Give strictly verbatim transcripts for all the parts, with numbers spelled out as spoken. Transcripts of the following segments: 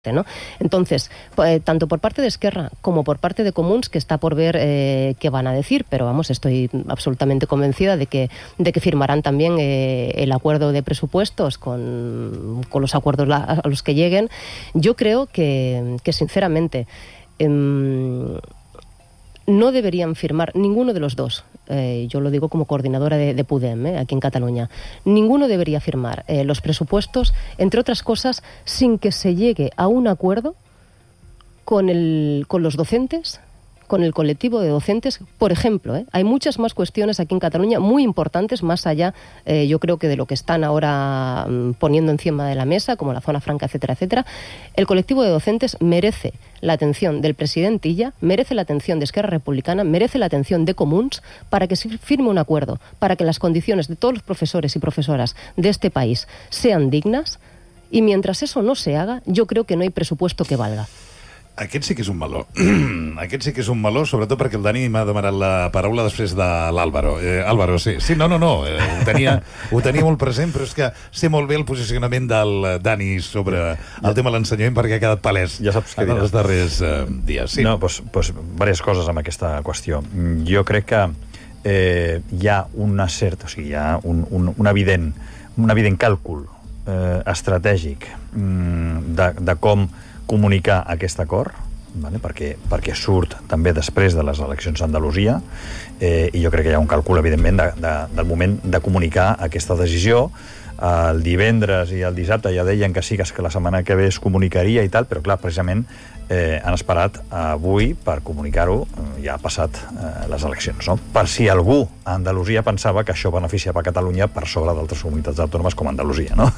¿no? Entonces, pues, tanto por parte de Esquerra como por parte de Comuns, que está por ver eh, qué van a decir, pero vamos, estoy absolutamente convencida de que, de que firmarán también eh, el acuerdo de presupuestos con, con los acuerdos la, a los que lleguen. Yo creo que, que sinceramente, eh, no deberían firmar ninguno de los dos. Eh, yo lo digo como coordinadora de, de Podem, eh, aquí en Cataluña. Ninguno debería firmar eh, los presupuestos, entre otras cosas, sin que se llegue a un acuerdo con, el, con los docentes, con el colectivo de docentes. Por ejemplo, eh, hay muchas más cuestiones aquí en Cataluña muy importantes, más allá, eh, yo creo que de lo que están ahora mm, poniendo encima de la mesa, como la zona franca, etcétera, etcétera. El colectivo de docentes merece la atención del presidente Illa, merece la atención de Esquerra Republicana, merece la atención de Comuns, para que se firme un acuerdo, para que las condiciones de todos los profesores y profesoras de este país sean dignas, y mientras eso no se haga, yo creo que no hay presupuesto que valga. Aquest sí que és un meló. Aquest sí que és un meló, sobretot perquè el Dani m'ha demanat la paraula després de l'Àlvaro. Eh, Àlvaro, sí. Sí, no, no, no. Eh, ho, tenia, ho tenia molt present, però és que sé molt bé el posicionament del Dani sobre el tema de l'ensenyament perquè ha quedat palès ja saps què en els darrers eh, dies. Sí. No, doncs, doncs diverses coses amb aquesta qüestió. Jo crec que eh, hi ha una certa, o sigui, hi ha un, un, un, evident, un evident càlcul eh, estratègic mm, de, de com comunicar aquest acord, vale? perquè, perquè surt també després de les eleccions a Andalusia, eh, i jo crec que hi ha un càlcul, evidentment, de, de, del moment de comunicar aquesta decisió. El divendres i el dissabte ja deien que sí, que la setmana que ve es comunicaria i tal, però clar, precisament eh, han esperat avui per comunicar-ho, ja ha passat eh, les eleccions, no? Per si algú a Andalusia pensava que això beneficiava a Catalunya per sobre d'altres comunitats autònomes com Andalusia, no?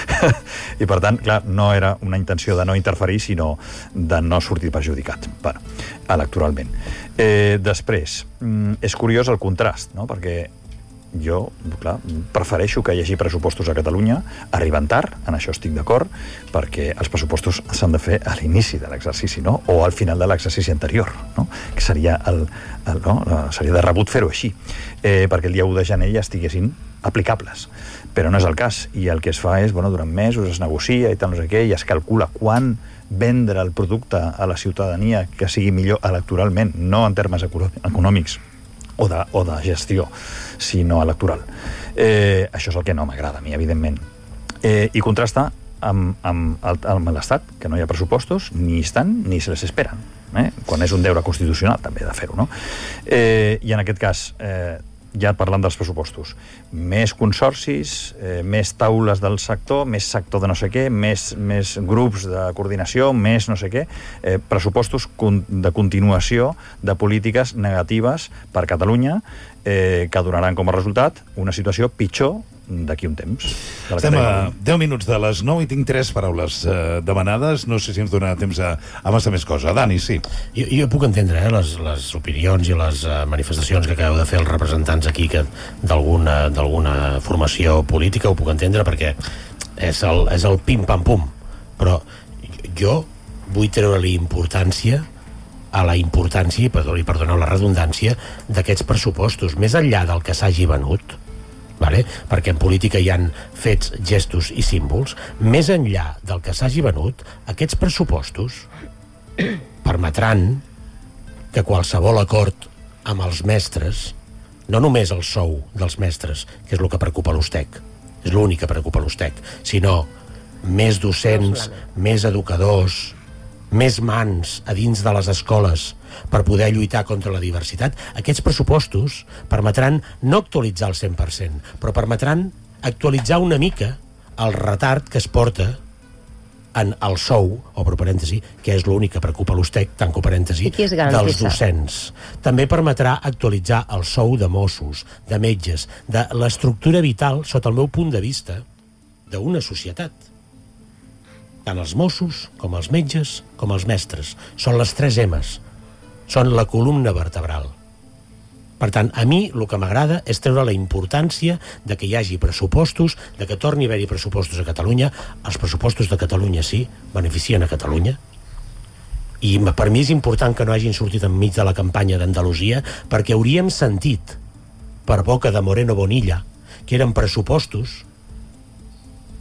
I per tant, clar, no era una intenció de no interferir, sinó de no sortir perjudicat, bueno, electoralment. Eh, després, és curiós el contrast, no? Perquè jo, clar, prefereixo que hi hagi pressupostos a Catalunya arribant tard, en això estic d'acord, perquè els pressupostos s'han de fer a l'inici de l'exercici, no? O al final de l'exercici anterior, no? Que seria, el, el, no? seria de rebut fer-ho així, eh, perquè el dia u de gener ja estiguessin aplicables. Però no és el cas, i el que es fa és, bueno, durant mesos es negocia i tal, no sé què, i es calcula quan vendre el producte a la ciutadania que sigui millor electoralment, no en termes econòmics, o de, o de gestió, sinó electoral. Eh, això és el que no m'agrada a mi, evidentment. Eh, I contrasta amb, amb, amb l'Estat, que no hi ha pressupostos, ni estan ni se les esperen. Eh? Quan és un deure constitucional, també, de fer-ho, no? Eh, I en aquest cas, eh, ja parlant dels pressupostos, més consorcis, eh, més taules del sector, més sector de no sé què, més, més grups de coordinació, més no sé què, eh, pressupostos de continuació de polítiques negatives per Catalunya, eh, que donaran com a resultat una situació pitjor d'aquí un temps. Estem a deu minuts de les nou i tinc tres paraules eh, demanades. No sé si ens donarà temps a, a massa més cosa. Dani, sí. Jo, jo puc entendre eh, les, les opinions i les uh, manifestacions que acabeu de fer els representants aquí d'alguna d'alguna formació política, ho puc entendre perquè és el, és el pim-pam-pum. Però jo vull treure-li importància a la importància, i perdó, perdoneu la redundància, d'aquests pressupostos, més enllà del que s'hagi venut, vale? Perquè en política hi han fets, gestos i símbols, més enllà del que s'hagi venut, aquests pressupostos permetran que qualsevol acord amb els mestres, no només el sou dels mestres, que és el que preocupa l'Ustec, és l'únic que preocupa l'Ustec, sinó més docents, més educadors, més mans a dins de les escoles per poder lluitar contra la diversitat. Aquests pressupostos permetran no actualitzar el cent per cent, però permetran actualitzar una mica el retard que es porta en el sou, obro parèntesi, que és l'únic que preocupa l'Ustec, tanco parèntesi, dels docents. També permetrà actualitzar el sou de Mossos, de metges, de l'estructura vital, sota el meu punt de vista, d'una societat. Tant els Mossos, com els metges, com els mestres. Són les tres M's. Són la columna vertebral. Per tant, a mi el que m'agrada és treure la importància de que hi hagi pressupostos, de que torni a haver-hi pressupostos a Catalunya. Els pressupostos de Catalunya, sí, beneficien a Catalunya. I per mi és important que no hagin sortit enmig de la campanya d'Andalusia, perquè hauríem sentit, per boca de Moreno Bonilla, que eren pressupostos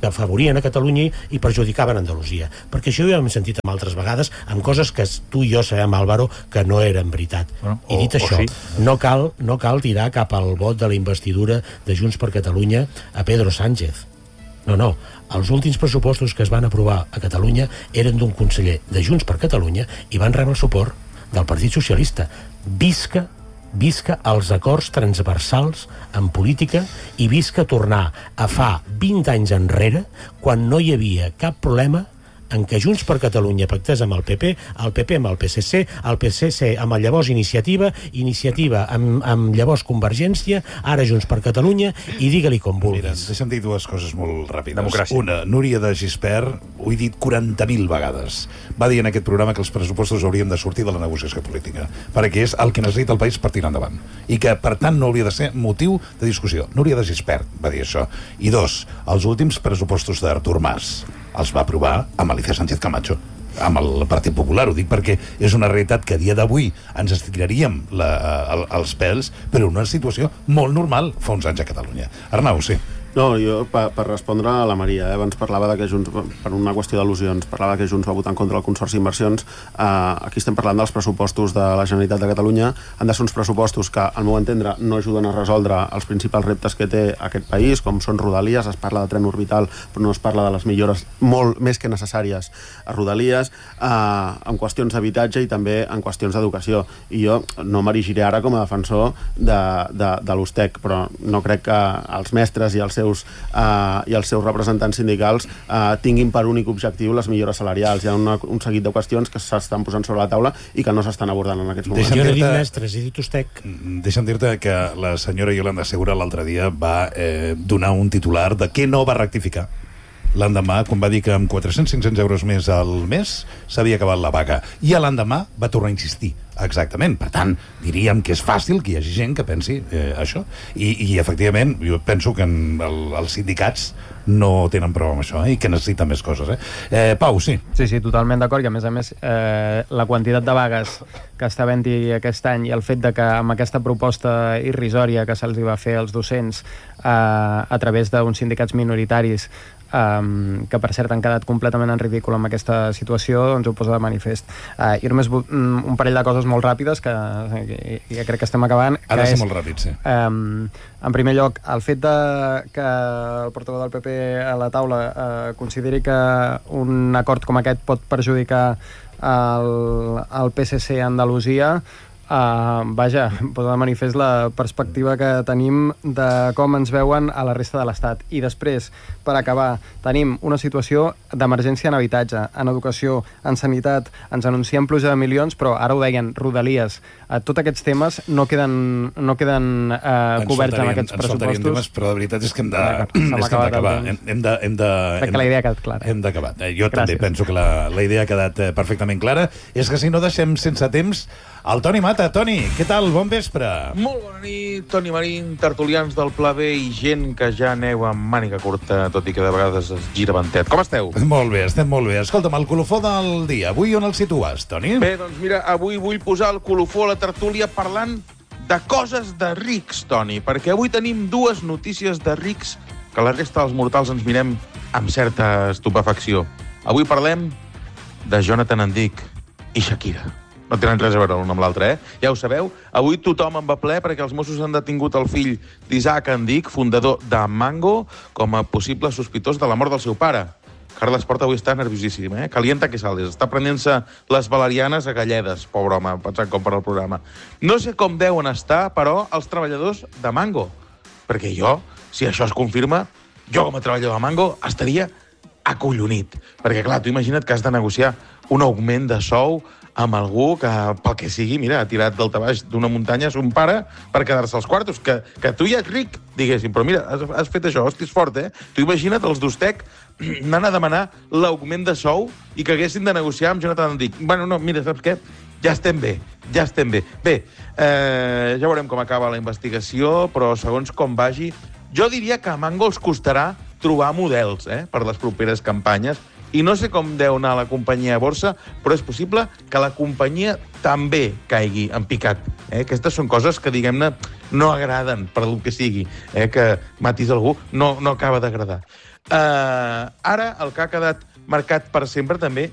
que afavorien a Catalunya i perjudicaven Andalusia. Perquè això ja ho hem sentit amb altres vegades, amb coses que tu i jo sabem, Álvaro, que no eren veritat. Bueno, I dit o, això, o sí. no, cal, no cal tirar cap al vot de la investidura de Junts per Catalunya a Pedro Sánchez. No, no. Els últims pressupostos que es van aprovar a Catalunya eren d'un conseller de Junts per Catalunya i van rebre el suport del Partit Socialista. Visca visca els acords transversals en política i visca tornar a fa vint anys enrere, quan no hi havia cap problema en què Junts per Catalunya pactés amb el P P, el P P amb el P S C, el P S C amb el llavors Iniciativa, Iniciativa amb, amb llavors Convergència, ara Junts per Catalunya, i digue-li com vulguis. Mira, deixa'm dir dues coses molt ràpides. Democràcia. Una, Núria de Gispert, ho he dit quaranta mil vegades, va dir en aquest programa que els pressupostos haurien de sortir de la negociació política, perquè és el que necessita el país per tirar endavant, i que, per tant, no hauria de ser motiu de discussió. Núria de Gispert va dir això. I dos, els últims pressupostos d'Artur Mas els va aprovar amb Alicia Sánchez Camacho, amb el Partit Popular. Ho dic perquè és una realitat que a dia d'avui ens estiraríem la, el, els pèls, però una situació molt normal fa uns anys a Catalunya. Arnau, sí. No, jo, per, per respondre a la Maria, eh, abans parlava de que Junts, per una qüestió d'al·lusions, parlava que Junts va votar en contra del Consorci Inversions. Eh, aquí estem parlant dels pressupostos de la Generalitat de Catalunya. Han de ser uns pressupostos que, al meu entendre, no ajuden a resoldre els principals reptes que té aquest país, com són Rodalies. Es parla de tren orbital, però no es parla de les millores molt més que necessàries a Rodalies, eh, en qüestions d'habitatge i també en qüestions d'educació. I jo no m'erigiré ara com a defensor de, de, de l'U S T E C, però no crec que els mestres i els seus, uh, i els seus representants sindicals uh, tinguin per únic objectiu les millores salarials. Hi ha una, un seguit de qüestions que s'estan posant sobre la taula i que no s'estan abordant en aquests moments. Jo no he dit mestres, he dit U S T E C. Deixa'm dir-te que la senyora Yolanda Segura l'altre dia va eh, donar un titular de què no va rectificar l'endemà, quan va dir que amb quatre-cents a cinc-cents euros més al mes s'havia acabat la vaga. I a l'endemà va tornar a insistir. Exactament. Per tant, diríem que és fàcil que hi hagi gent que pensi eh, això. I, I, efectivament, jo penso que en el, els sindicats no tenen prou amb això, eh, i que necessiten més coses. Eh? Eh, Pau, sí. Sí, sí, totalment d'acord. I, a més a més, eh, la quantitat de vagues que està havent-hi aquest any i el fet de que amb aquesta proposta irrisòria que se'ls va fer als docents eh, a través d'uns sindicats minoritaris, Um, que per cert han quedat completament en ridícul amb aquesta situació, doncs ho posa de manifest. Uh, I només un parell de coses molt ràpides que uh, ja crec que estem acabant. Ha de ser és, molt ràpid, sí. Um, en primer lloc, el fet de que el portaveu del P P a la taula uh, consideri que un acord com aquest pot perjudicar el, el P S C a Andalusia, Uh, vaja, posa de manifest la perspectiva que tenim de com ens veuen a la resta de l'Estat. I després, per acabar, tenim una situació d'emergència en habitatge, en educació, en sanitat. Ens anunciem pluja de milions, però ara ho deien, Rodalies. Uh, tots aquests temes no queden, no queden uh, coberts en aquests ens pressupostos. Temes, però la veritat és que hem de, és que hem d'acabar. Hem, hem de, hem de, Crec que la idea ha quedat clara. Hem d'acabar. Eh, jo Gràcies. també penso que la, la idea ha quedat eh, perfectament clara. És que si no deixem sense temps el Toni Mata. Toni, què tal? Bon vespre. Molt bona nit, Toni Marín, tertulians del Pla B i gent que ja aneu amb màniga curta, tot i que de vegades es gira ventet. Com esteu? Molt bé, estem molt bé. Escolta'm, el colofó del dia. Avui on el situes, Toni? Bé, doncs mira, avui vull posar el colofó a la tertúlia parlant de coses de rics, Toni, perquè avui tenim dues notícies de rics que la resta dels mortals ens mirem amb certa estupefacció. Avui parlem de Jonathan Endic i Shakira. No tenen res a veure l'un amb l'altre, eh? Ja ho sabeu, avui tothom en va ple perquè els Mossos han detingut el fill d'Isaac Endic, fundador de Mango, com a possible sospitós de la mort del seu pare. Carles Porta avui està nerviosíssim, eh? Calienta que saldes. Està prenent-se les valerianes a galledes, pobre home, pensant com per al programa. No sé com deuen estar, però, els treballadors de Mango. Perquè jo, si això es confirma, jo com a treballador de Mango estaria acollonit. Perquè, clar, tu imagina't que has de negociar un augment de sou amb algú que, pel que sigui, mira, ha tirat del tabaix d'una muntanya son pare per quedar-se als quartos. Que, que tu ja ets ric, diguéssim, però mira, has, has fet això, hosti, és fort, eh? Tu imagina't els d'U S T E C anant a demanar l'augment de sou i que haguessin de negociar amb Jonathan Endic. Bueno, no, mira, saps què? Ja estem bé, ja estem bé. Bé, eh, ja veurem com acaba la investigació, però segons com vagi, jo diria que a Mango els costarà trobar models, eh, per les properes campanyes. I no sé com deu anar la companyia a borsa, però és possible que la companyia també caigui en picat. Eh? Aquestes són coses que, diguem-ne, no agraden per el que sigui. Eh? Que matis algú no, no acaba d'agradar. Uh, ara, el que ha quedat marcat per sempre, també,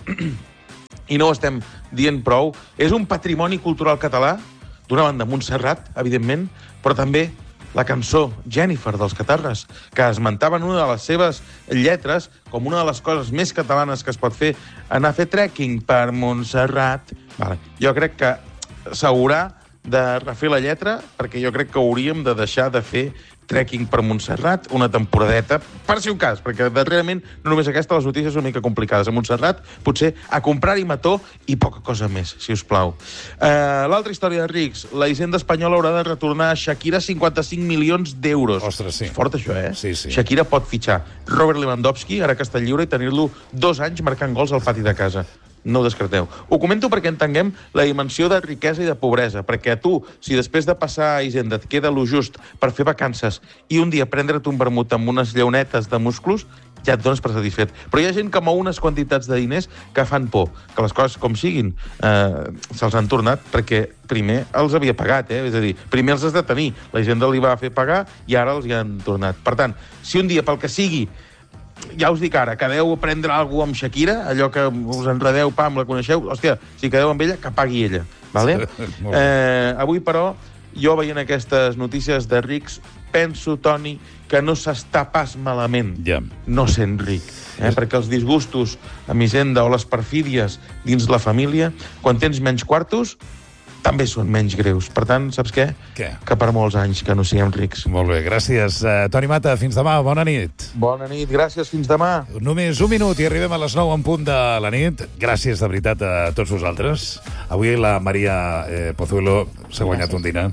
i no ho estem dient prou, és un patrimoni cultural català, d'una banda Montserrat, evidentment, però també la cançó Jennifer dels Catarres, que esmentava en una de les seves lletres com una de les coses més catalanes que es pot fer, anar a fer trekking per Montserrat. Vale. Jo crec que s'haurà de refer la lletra, perquè jo crec que hauríem de deixar de fer trekking per Montserrat una temporadeta, per si un cas, perquè darrerament, no només aquesta, les notícies són una mica complicades. A Montserrat, potser a comprar-hi mató i poca cosa més, si us plau. Uh, L'altra història de rics, la Hisenda espanyola haurà de retornar a Shakira cinquanta-cinc milions d'euros. Ostres, sí. És fort, això, eh? Sí, sí. Shakira pot fitxar Robert Lewandowski, ara que està lliure, i tenir-lo dos anys marcant gols al pati de casa. No ho descarteu. Ho comento perquè entenguem la dimensió de riquesa i de pobresa, perquè a tu, si després de passar a Hisenda et queda lo just per fer vacances i un dia prendre't un vermut amb unes llaunetes de musclos, ja et dones per satisfet. Però hi ha gent que mou unes quantitats de diners que fan por, que les coses com siguin eh, se'ls han tornat perquè primer els havia pagat, eh? És a dir, primer els has de tenir. La Hisenda li va fer pagar i ara els hi han tornat. Per tant, si un dia, pel que sigui, ja us dic ara, quedeu a prendre alguna cosa amb Shakira, allò que us enredeu, pam, la coneixeu, hòstia, si quedeu amb ella, que pagui ella, vale? Eh, avui, però, jo veient aquestes notícies de rics, penso, Toni, que no s'està pas malament yeah. no sent ric, eh? Perquè els disgustos amb Hisenda o les perfídies dins la família, quan tens menys quartos, també són menys greus. Per tant, saps què? Què? Que per molts anys que no siguem rics. Molt bé, gràcies. Uh, Toni Mata, fins demà, bona nit. Bona nit, gràcies, fins demà. Només un minut i arribem a les nou en punt de la nit. Gràcies de veritat a tots vosaltres. Avui la Maria eh, Pozuelo s'ha guanyat un dinar.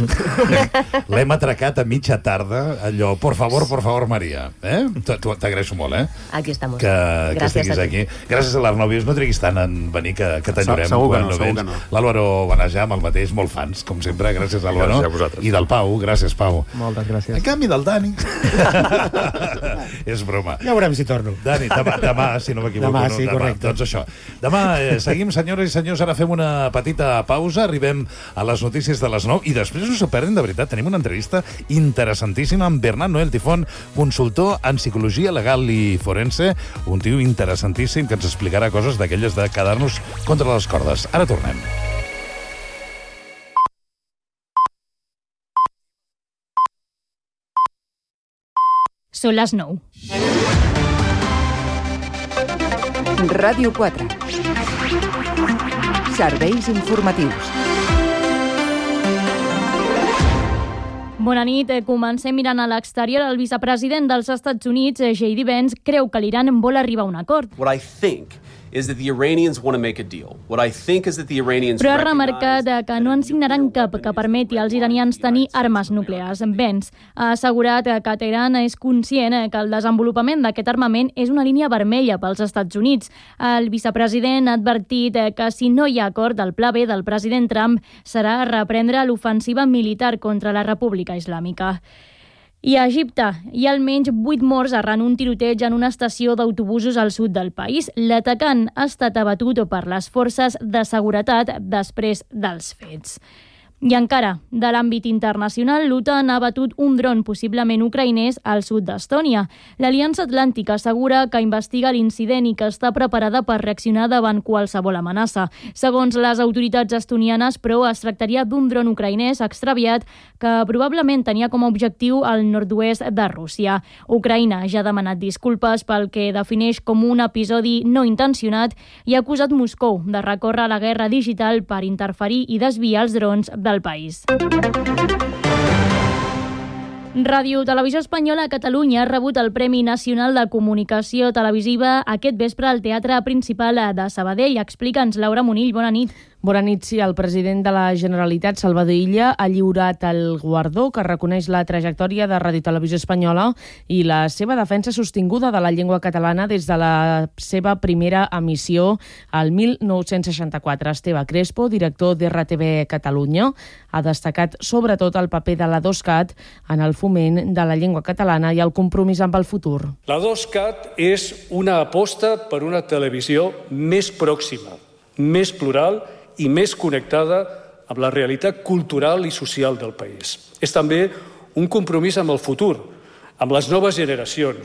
L'hem atracat a mitja tarda, allò, por favor, por favor, Maria. Eh? T'agraeixo molt, eh? Aquí estamos. Que, que Gràcies estiguis aquí. Gràcies a l'Arnòvios. No triguis tant en venir, que, que t'enyorem. Segur que quan no, segur vens. que no. L'Àlvaro Benajà, amb el mateix, molt fans, com sempre. Gràcies, Àlvaro. Gràcies a vosaltres. I del Pau. Gràcies, Pau. Moltes gràcies. En canvi, del Dani... És broma. Ja veurem si torno. Dani, demà, demà si no m'equivoco. Demà, no? sí, demà, correcte. Doncs això. Demà eh, seguim, senyores i senyors, ara fem una petita pausa, arribem a les notícies de les nou i després no s'ho perdin, de veritat, tenim una entrevista interessantíssima amb Bernat Noel Tifón, consultor en psicologia legal i forense, un tio interessantíssim que ens explicarà coses d'aquelles de quedar-nos contra les cordes. Ara tornem. Són les nou. Ràdio quatre. Serveis informatius. Bona nit. Comencem mirant a l'exterior. El vicepresident dels Estats Units, J D Vance, creu que l'Iran vol arribar a un acord. What I think is that the Iranians want to make a deal. What I think is that the Iranians Però ha remarcat que no en signaran cap que permeti als iranians tenir armes nuclears. Vance ha assegurat que Teheran és conscient que el desenvolupament d'aquest armament és una línia vermella pels Estats Units. El vicepresident ha advertit que si no hi ha acord, el pla B del president Trump serà reprendre l'ofensiva militar contra la República Islàmica. I a Egipte hi ha almenys vuit morts arran un tiroteig en una estació d'autobusos al sud del país. L'atacant ha estat abatut per les forces de seguretat després dels fets. I encara, de l'àmbit internacional, l'OTAN ha abatut un dron possiblement ucraïnès al sud d'Estònia. L'Aliança Atlàntica assegura que investiga l'incident i que està preparada per reaccionar davant qualsevol amenaça. Segons les autoritats estonianes, però, es tractaria d'un dron ucraïnès extraviat que probablement tenia com a objectiu el nord-oest de Rússia. Ucraïna ja ha demanat disculpes pel que defineix com un episodi no intencionat i ha acusat Moscou de recórrer a la guerra digital per interferir i desviar els drons del país. Ràdio Televisió Espanyola a Catalunya ha rebut el Premi Nacional de Comunicació Televisiva aquest vespre al Teatre Principal de Sabadell. Explica'ns, Laura Monill, bona nit. Bona nit, sí. El president de la Generalitat, Salvador Illa, ha lliurat el guardó que reconeix la trajectòria de Ràdio Televisió Espanyola i la seva defensa sostinguda de la llengua catalana des de la seva primera emissió al mil nou-cents seixanta-quatre. Esteve Crespo, director d'R T V Catalunya, ha destacat sobretot el paper de la DOSCAT en el foment de la llengua catalana i el compromís amb el futur. La DOSCAT és una aposta per una televisió més pròxima, més plural i més connectada amb la realitat cultural i social del país. És també un compromís amb el futur, amb les noves generacions,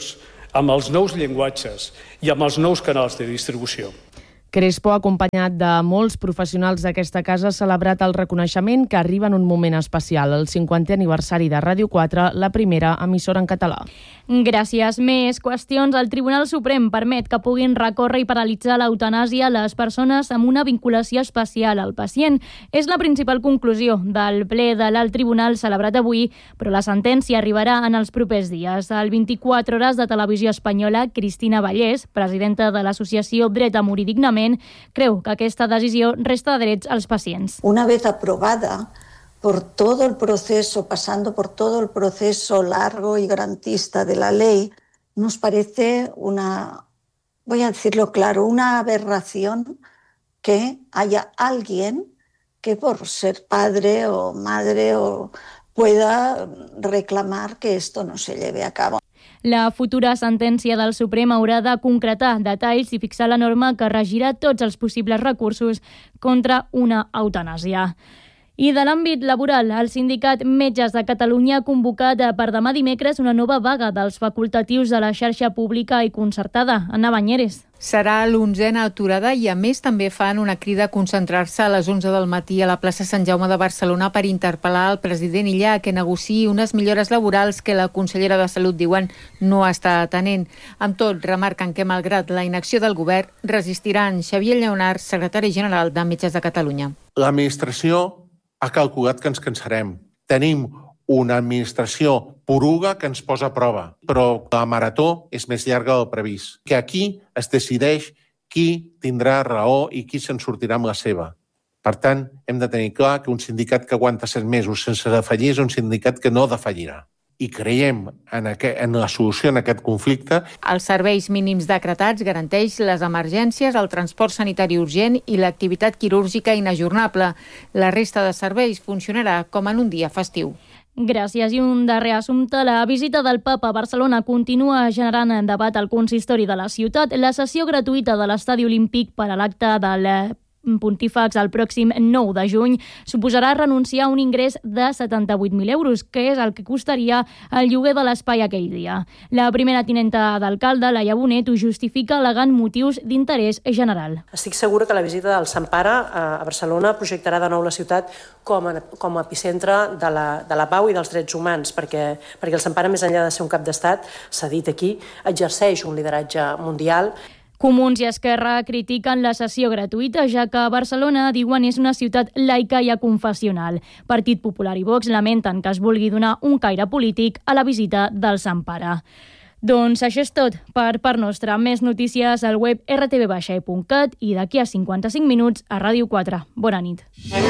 amb els nous llenguatges i amb els nous canals de distribució. Crespo, acompanyat de molts professionals d'aquesta casa, ha celebrat el reconeixement que arriba en un moment especial, el cinquantè aniversari de Ràdio quatre, la primera emissora en català. Gràcies. Més qüestions. El Tribunal Suprem permet que puguin recórrer i paralitzar l'eutanàsia a les persones amb una vinculació especial al pacient. És la principal conclusió del ple de l'Alt Tribunal celebrat avui, però la sentència arribarà en els propers dies. Al vint-i-quatre hores de Televisió Espanyola, Cristina Vallès, presidenta de l'associació Dret a morir dignament, creu que aquesta decisió resta drets als pacients. Una vez aprobada por todo el proceso, pasando por todo el proceso largo y garantista de la ley, nos parece una, voy a decirlo claro, una aberración que haya alguien que por ser padre o madre o pueda reclamar que esto no se lleve a cabo. La futura sentència del Suprem haurà de concretar detalls i fixar la norma que regirà tots els possibles recursos contra una eutanàsia. I de l'àmbit laboral, el sindicat Metges de Catalunya ha convocat per demà dimecres una nova vaga dels facultatius de la xarxa pública i concertada. Anna Banyeres. Serà l'onzena aturada i, a més, també fan una crida a concentrar-se a les onze del matí a la plaça Sant Jaume de Barcelona per interpel·lar el president Illa que negociï unes millores laborals que la consellera de Salut, diuen, no està atenent. Amb tot, remarquen que, malgrat la inacció del govern, resistiran. Xavier Lleonard, secretari general de Metges de Catalunya. L'administració ha calculat que ens cansarem. Tenim una administració poruga que ens posa a prova, però la marató és més llarga del previst. Que aquí es decideix qui tindrà raó i qui se'n sortirà amb la seva. Per tant, hem de tenir clar que un sindicat que aguanta set mesos sense defallir és un sindicat que no defallirà. I creiem en, aquest, en la solució en aquest conflicte. Els serveis mínims decretats garanteix les emergències, el transport sanitari urgent i l'activitat quirúrgica inajornable. La resta de serveis funcionarà com en un dia festiu. Gràcies. I un darrer assumpte. La visita del Papa a Barcelona continua generant debat al consistori de la ciutat. La sessió gratuïta de l'Estadi Olímpic per a l'acte del pontífex el pròxim nou de juny suposarà renunciar a un ingrés de setanta-vuit mil euros, que és el que costaria el lloguer de l'espai aquell dia. La primera tinenta d'alcalde, Laia Bonet, ho justifica al·legant motius d'interès general. Estic segura que la visita del Sant Pare a Barcelona projectarà de nou la ciutat com a, com a epicentre de la, de la pau i dels drets humans, perquè, perquè el Sant Pare, més enllà de ser un cap d'estat, s'ha dit aquí, exerceix un lideratge mundial. Comuns i Esquerra critiquen la sessió gratuïta, ja que Barcelona, diuen, és una ciutat laica i aconfessional. Partit Popular i Vox lamenten que es vulgui donar un caire polític a la visita del Sant Pare. Doncs això és tot per part nostra. Més notícies al web erre te ve baixa e punt cat i d'aquí a cinquanta-cinc minuts a Ràdio quatre. Bona nit.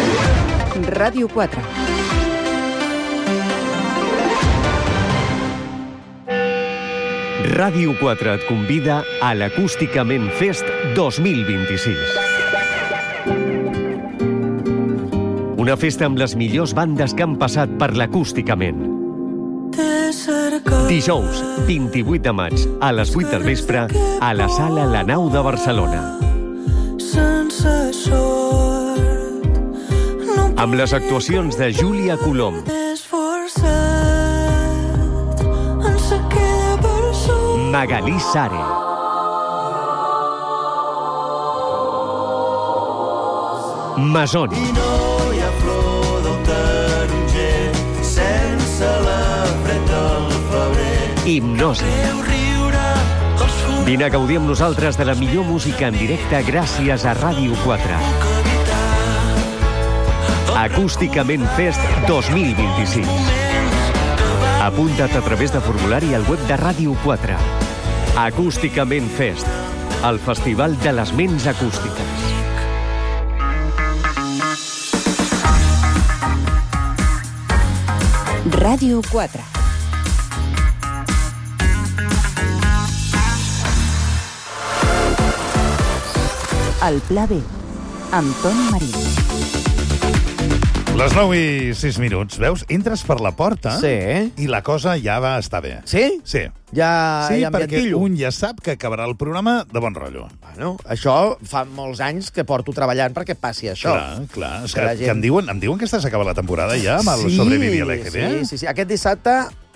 Ràdio quatre. Ràdio quatre et convida a l'Acústicament Fest dos mil vint-i-sis. Una festa amb les millors bandes que han passat per l'Acústicament. Dijous, vint-i-vuit de maig, a les vuit del vespre, a la Sala La Nau de Barcelona. Amb les actuacions de Júlia Colom, Magalí Sare, Masoni, I no hi ha flor del taronger sense la fred del febrer. Hipnosi. Vine a gaudir amb nosaltres de la millor música en directe gràcies a Ràdio quatre. Acústicament Fest dos mil vint-i-sis. Apunta't a través de formulari al web de Ràdio quatre. Acústicament Fest, el festival de les ments acústiques. Ràdio quatre. El Pla B, amb Toni Marín. Les nou i sis minuts, veus? Entres per la porta sí. I la cosa ja va estar bé. Sí? Sí. Ja, sí, ja perquè un ja sap que acabarà el programa de bon rotllo. Bueno, això fa molts anys que porto treballant perquè passi això. Clar, clar. És que que, gent... que em, diuen, em diuen que estàs acabant la temporada ja amb el sí, Sobrevivi a l'E G B. Sí, sí, sí. Aquest dissabte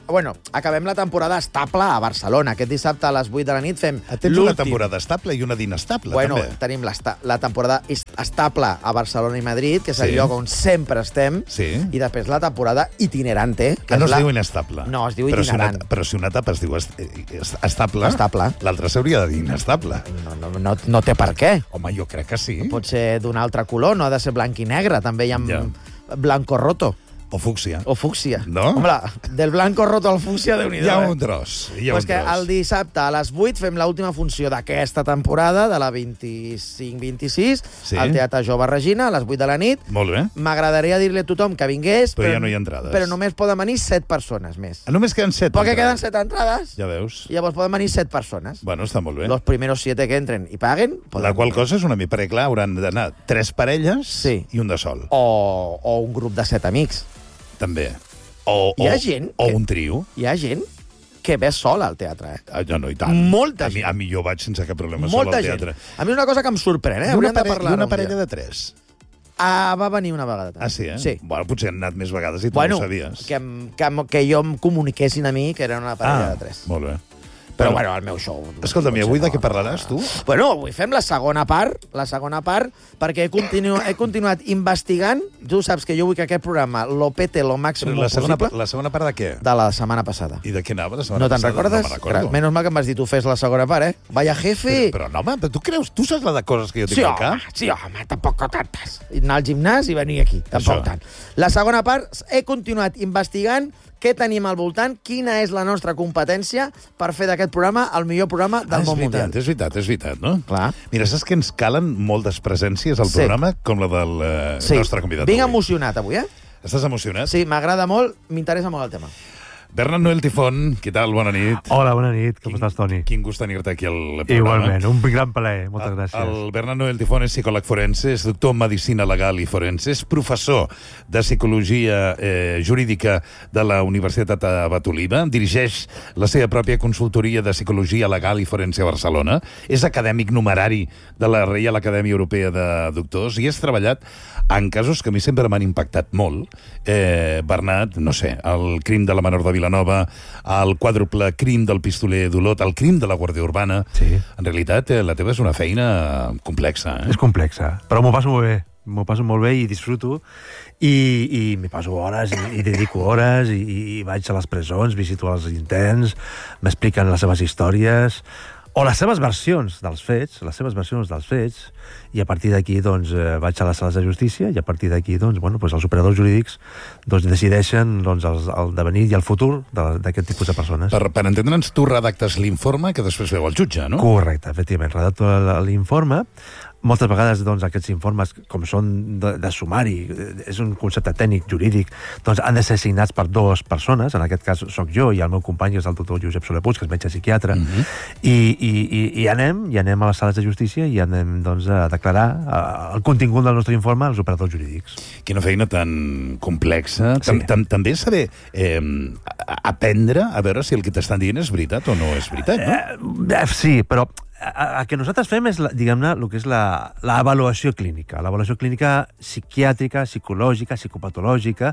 Bueno, acabem la temporada estable a Barcelona. Aquest dissabte a les vuit de la nit fem l'últim. Tens una temporada estable i una d'inestable, bueno, també. Bueno, tenim la, la temporada estable a Barcelona i Madrid, que és sí. el lloc on sempre estem, sí. i després la temporada itinerante. Que ah, no és es la... diu inestable. No, es diu però itinerant. Si una, però si una etapa es diu est estable, estable. l'altra s'hauria de dir inestable. No, no, no, no té per què. Home, jo crec que sí. Pot ser d'un altre color, no ha de ser blanc i negre. També hi ha ja. blanco roto. O fúcsia. O fúcsia. No? Home, del blanco roto al fúcsia, Déu-n'hi-do. Hi ha eh? un tros. Hi ha pues un que tros. el dissabte a les vuit fem l'última funció d'aquesta temporada, de la vint-i-cinc vint-i-sis, sí. al Teatre Jove Regina, a les vuit de la nit. Molt bé. M'agradaria dir-li a tothom que vingués, però, però ja no hi ha entrades. Però només poden venir set persones més. Ah, només queden set Perquè entrades. queden set entrades. Ja veus. I llavors poden venir set persones. Bueno, està molt bé. Los primeros siete que entren i paguen... La qual cosa és una mica, perquè clar, hauran d'anar tres parelles sí. i un de sol. O, o un grup de set amics. També. O, hi ha o, gent o que, un trio. Hi ha gent que ve sola al teatre, eh? Ah, no, no, i tant. Molta a mi, gent. a mi jo vaig sense cap problema Molta sola al teatre. Gent. A mi és una cosa que em sorprèn, eh? I una, pare... de parlar I una parella de tres. Ah, va venir una vegada. També. Ah, sí, eh? Sí. Bueno, potser han anat més vegades i tu bueno, no ho sabies. Que, que, que jo em comuniquessin a mi que era una parella ah, de tres. Molt bé. Però, bueno, el meu show... Escolta'm, i avui de què parlaràs, tu? Bueno, avui fem la segona part, la segona part, perquè he, continu he continuat investigant. Tu saps que jo vull que aquest programa lo pete lo màxim la segona, possible. La segona part de què? De la setmana passada. I de què anava la setmana no te'n passada? recordes? No me'n recordo. Menos mal que em vas dir tu fes la segona part, eh? Vaya jefe! Però, però no, home, tu creus? Tu saps la de coses que jo tinc sí, al cap? Home, sí, home, tampoc tantes. Anar al gimnàs i venir aquí, tampoc Això. tant. La segona part, he continuat investigant què tenim al voltant, quina és la nostra competència per fer d'aquest programa el millor programa del ah, món veritat, mundial. És veritat, és veritat, no? Clar. Mira, saps que ens calen moltes presències al sí. programa, com la del eh, sí. nostre convidat. Vinc avui. emocionat avui, eh? Estàs emocionat? Sí, m'agrada molt, m'interessa molt el tema. Bernat Noel Tifón, què tal? Bona nit. Hola, bona nit. Com quin, estàs, Toni? Quin gust tenir-te aquí al programa. Igualment, un gran plaer. Moltes gràcies. El Bernat Noel Tifón és psicòleg forense, és doctor en Medicina Legal i Forense, és professor de Psicologia eh, Jurídica de la Universitat Abat Oliva, dirigeix la seva pròpia consultoria de Psicologia Legal i Forense a Barcelona, és acadèmic numerari de la Reial Acadèmia Europea de Doctors i has treballat en casos que a mi sempre m'han impactat molt. Eh, Bernat, no sé, el crim de la menor de Vilanova, el quàdruple crim del pistoler d'Olot, el crim de la Guàrdia Urbana. Sí. En realitat, eh, la teva és una feina complexa. Eh? És complexa, però m'ho passo molt bé. M'ho passo molt bé i disfruto. I, i m'hi passo hores, i, i dedico hores, i, i vaig a les presons, visito els interns, m'expliquen les seves històries, o les seves versions dels fets, les seves versions dels fets, i a partir d'aquí doncs, eh, vaig a les sales de justícia i a partir d'aquí doncs, bueno, doncs els operadors jurídics doncs, decideixen doncs, el, el devenir i el futur d'aquest tipus de persones. Per, per entendre'ns, tu redactes l'informe que després veu el jutge, no? Correcte, efectivament. Redacto l'informe. Moltes vegades doncs, aquests informes, com són de, de sumari, és un concepte tècnic, jurídic, doncs han de ser signats per dues persones, en aquest cas sóc jo i el meu company és el doctor Josep Soler Puig, que és metge psiquiatre, uh -huh. i, i, i, i anem i anem a les sales de justícia i anem doncs, a declarar el contingut del nostre informe als operadors jurídics. Quina feina tan complexa. Sí. Tam, tam, també saber eh, aprendre a veure si el que t'estan dient és veritat o no és veritat, no? Eh, sí, però el que nosaltres fem és, diguem-ne, el que és l'avaluació clínica, l'avaluació clínica psiquiàtrica, psicològica, psicopatològica,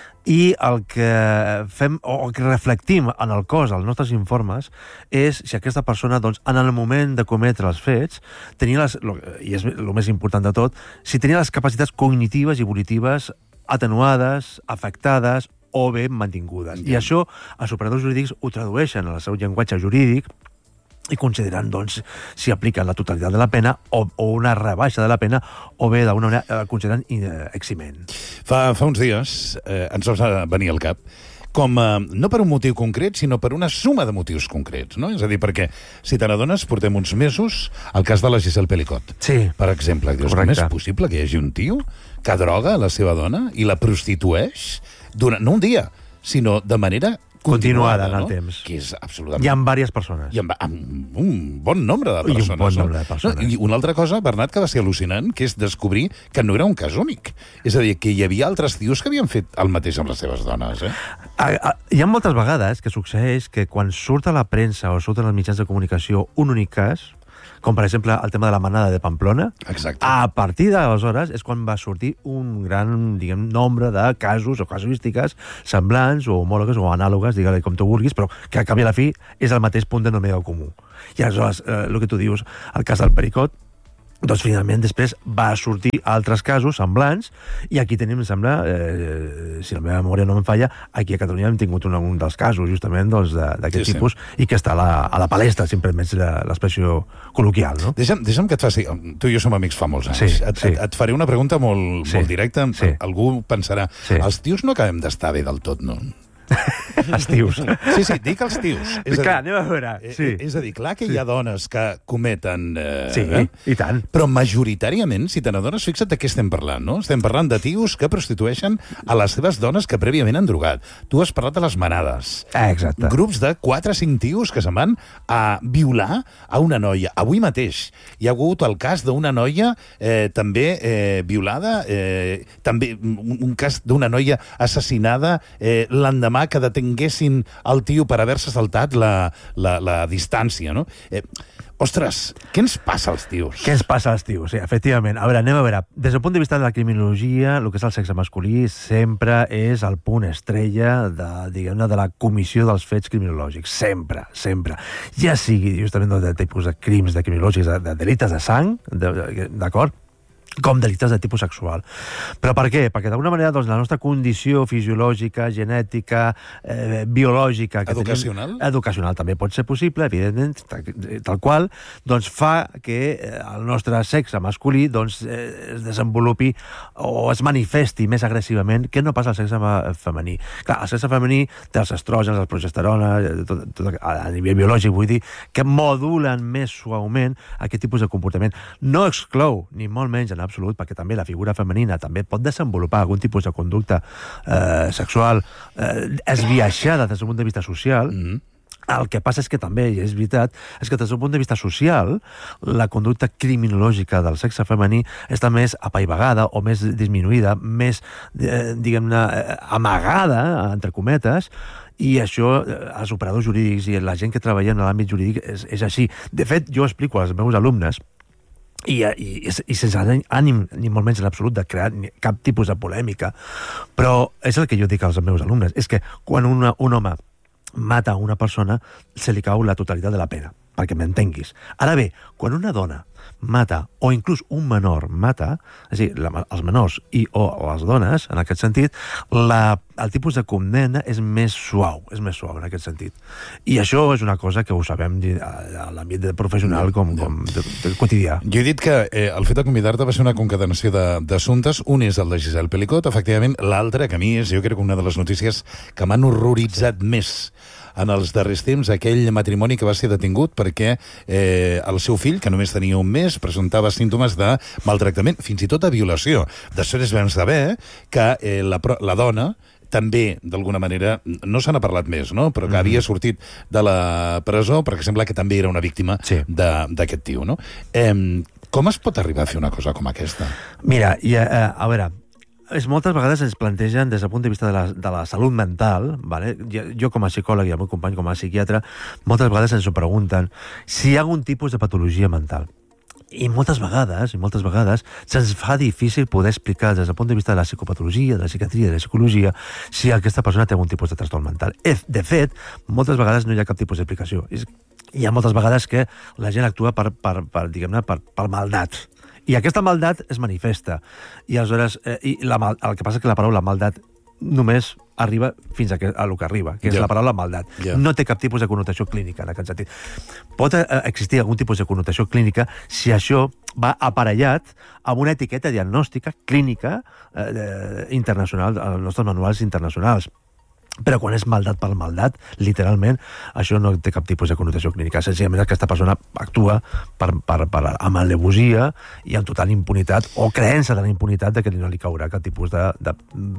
i el que fem, o el que reflectim en el cos, als nostres informes, és si aquesta persona, doncs, en el moment de cometre els fets, tenia les, i és el més important de tot, si tenia les capacitats cognitives i volitives atenuades, afectades o bé mantingudes. I això els operadors jurídics ho tradueixen en el seu llenguatge jurídic i consideren, doncs, si apliquen la totalitat de la pena o, o una rebaixa de la pena o bé, d'alguna manera, eh, consideren eh, eximent. Fa, fa uns dies eh, ens va venir al cap com, eh, no per un motiu concret, sinó per una suma de motius concrets, no? És a dir, perquè, si te n'adones, portem uns mesos al cas de la Giselle Pelicot. Sí. Per exemple, dius, com és possible que hi hagi un tio que droga la seva dona i la prostitueix durant, no un dia, sinó de manera continuada, continuada en el no? temps. Que és absolutament... I amb diverses persones. I amb, amb un bon nombre de persones. I un bon nombre de persones. No? I una altra cosa, Bernat, que va ser al·lucinant, que és descobrir que no era un cas únic. És a dir, que hi havia altres tios que havien fet el mateix amb les seves dones, eh? Hi ha moltes vegades que succeeix que quan surt a la premsa o surt als mitjans de comunicació un únic cas, com per exemple el tema de la manada de Pamplona. Exacte. A partir d'aleshores és quan va sortir un gran, diguem, nombre de casos o casuístiques semblants o homòlogues o anàlogues, digue-li com tu vulguis, però que a canvi a la fi és el mateix punt de denominador comú. I aleshores, eh, el que tu dius, el cas del Pericot, doncs finalment després va sortir altres casos semblants i aquí tenim, em sembla, eh, si la meva memòria no em falla, aquí a Catalunya hem tingut un, un dels casos justament doncs, d'aquest sí, tipus sí. I que està a la, a la palestra, si em permets l'expressió col·loquial. No? Deixa'm, deixa'm que et faci... Tu i jo som amics fa molts anys. Sí, et, sí. et, et faré una pregunta molt, sí. molt directa. Sí. Algú pensarà, sí. els tios no acabem d'estar bé del tot, no? Els tios. Sí, sí, dic els tios. És clar, a dir, anem a veure. Sí. És a dir, clar que sí. hi ha dones que cometen... Eh, sí, eh? i tant. Però majoritàriament, si te n'adones, fixa't de què estem parlant, no? Estem parlant de tios que prostitueixen a les seves dones que prèviament han drogat. Tu has parlat de les manades. Ah, exacte. Grups de quatre o cinc tios que se'n van a violar a una noia. Avui mateix hi ha hagut el cas d'una noia eh, també eh, violada, eh, també un, un cas d'una noia assassinada eh, l'endemà que detenguessin el tio per haver-se saltat la, la, la distància, no? Eh, ostres, què ens passa als tios? Què ens passa als tios? Sí, efectivament. A veure, anem a veure. Des del punt de vista de la criminologia, el que és el sexe masculí sempre és el punt estrella de, diguem-ne, de la comissió dels fets criminològics. Sempre, sempre. Ja sigui justament de tipus de crims de criminològics, de, de delictes de sang, d'acord? Com delictes de tipus sexual. Però per què? Perquè d'alguna manera doncs, la nostra condició fisiològica, genètica, eh, biològica... Que educacional? Tenim, educacional també pot ser possible, evidentment, tal qual, doncs fa que el nostre sexe masculí doncs, eh, es desenvolupi o es manifesti més agressivament que no passa al sexe femení. Clar, el sexe femení té els estrògens, els progesterona, tot, tot, a nivell biològic, vull dir, que modulen més suaument aquest tipus de comportament. No exclou, ni molt menys en absolut, perquè també la figura femenina també pot desenvolupar algun tipus de conducta eh, sexual eh, esbiaixada des del punt de vista social. Mm-hmm. El que passa és que també, i és veritat, és que des del punt de vista social, la conducta criminològica del sexe femení està més apaivagada o més disminuïda, més, eh, diguem-ne, amagada, entre cometes, i això, els operadors jurídics i la gent que treballa en l'àmbit jurídic és, és així. De fet, jo explico als meus alumnes I, i, i sense ànim, ni molt menys en absolut, de crear cap tipus de polèmica, però és el que jo dic als meus alumnes, és que quan una, un home mata una persona, se li cau la totalitat de la pena, perquè m'entenguis. Ara bé, quan una dona mata, o inclús un menor mata, és a dir, la, els menors i o les dones, en aquest sentit, la, el tipus de condemna és més suau, és més suau en aquest sentit. I això és una cosa que ho sabem a l'àmbit professional com, com de, de quotidià. Jo he dit que eh, el fet de convidar-te va ser una concatenació d'assumptes. Un és el de Giselle Pelicot, efectivament. L'altre, que a mi és, jo crec, una de les notícies que m'han horroritzat més en els darrers temps, aquell matrimoni que va ser detingut perquè eh, el seu fill, que només tenia un mes, presentava símptomes de maltractament, fins i tot de violació. Després vam saber que eh, la, la dona també, d'alguna manera, no se n'ha parlat més, no? Però que mm-hmm. havia sortit de la presó perquè sembla que també era una víctima sí. d'aquest tio, no? Eh, com es pot arribar a fer una cosa com aquesta? Mira, i, a, a veure, és, moltes vegades es plantegen des del punt de vista de la, de la salut mental, vale? jo, jo com a psicòleg i el meu company com a psiquiatre, moltes vegades ens ho pregunten si hi ha algun tipus de patologia mental. I moltes vegades, i moltes vegades, se'ns fa difícil poder explicar des del punt de vista de la psicopatologia, de la psiquiatria, de la psicologia, si aquesta persona té algun tipus de trastorn mental. De fet, moltes vegades no hi ha cap tipus d'explicació. Hi ha moltes vegades que la gent actua per, per, per diguem-ne, per, per maldat. I aquesta maldat es manifesta. I aleshores, eh, i la mal, el que passa és que la paraula maldat només arriba fins a, que, a lo que arriba, que és yeah. la paraula maldat. Yeah. No té cap tipus de connotació clínica en aquest sentit. Pot eh, existir algun tipus de connotació clínica si això va aparellat amb una etiqueta diagnòstica clínica eh, internacional, als nostres manuals internacionals. Però quan és maldat per maldat, literalment, això no té cap tipus de connotació clínica. Senzillament aquesta persona actua per, per, per, amb alevosia i amb total impunitat, o creença de la impunitat de que no li caurà cap tipus de, de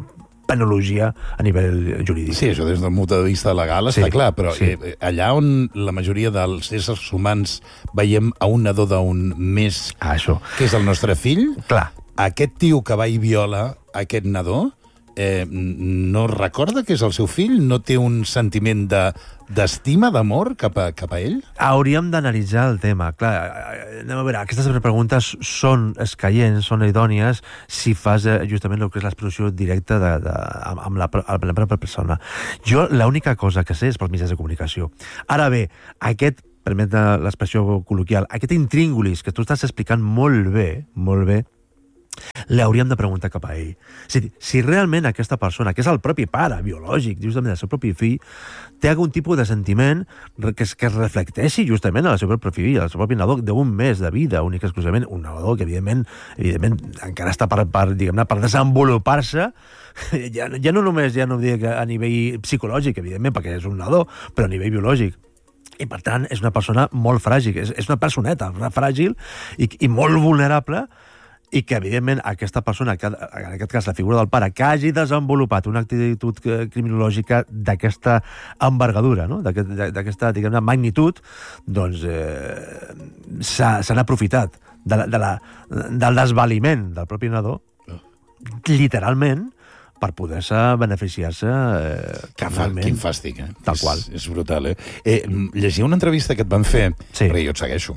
penologia a nivell jurídic. Sí, això des del punt de vista legal està sí, clar, però sí. eh, allà on la majoria dels éssers humans veiem a un nadó d'un mes, ah, això. que és el nostre fill, clar. Aquest tio que va i viola aquest nadó, eh, no recorda que és el seu fill? No té un sentiment de, d'estima, d'amor cap a, cap a ell? Hauríem d'analitzar el tema. Clar, anem a veure, aquestes preguntes són escaients, són idònies, si fas eh, justament el que és l'exposició directa de, de, amb, amb, la, amb la pròpia persona. Jo l'única cosa que sé és pels mitjans de comunicació. Ara bé, aquest, permet l'expressió col·loquial, aquest intríngulis que tu estàs explicant molt bé, molt bé, l'hauríem de preguntar cap a ell. Si, si realment aquesta persona, que és el propi pare biològic, justament el seu propi fill, té algun tipus de sentiment que es, que es reflecteixi justament al seu propi fill, al seu propi nadó d'un mes de vida, únic exclusivament, un nadó que evidentment, evidentment encara està per, per, diguem-ne, per desenvolupar-se, ja, ja no només ja no dic a nivell psicològic, evidentment, perquè és un nadó, però a nivell biològic. I, per tant, és una persona molt fràgil, és, és una personeta fràgil i, i molt vulnerable, i que, evidentment, aquesta persona, que, en aquest cas la figura del pare, que hagi desenvolupat una actitud criminològica d'aquesta envergadura, no? d'aquesta, diguem-ne, magnitud, doncs eh, s'han aprofitat de la, de la, del desvaliment del propi nadó, literalment, per poder-se beneficiar-se eh, carnalment. Quin fàstic, eh? Tal qual. És, és brutal, eh? eh? Llegia una entrevista que et van fer, sí. Perquè jo et segueixo,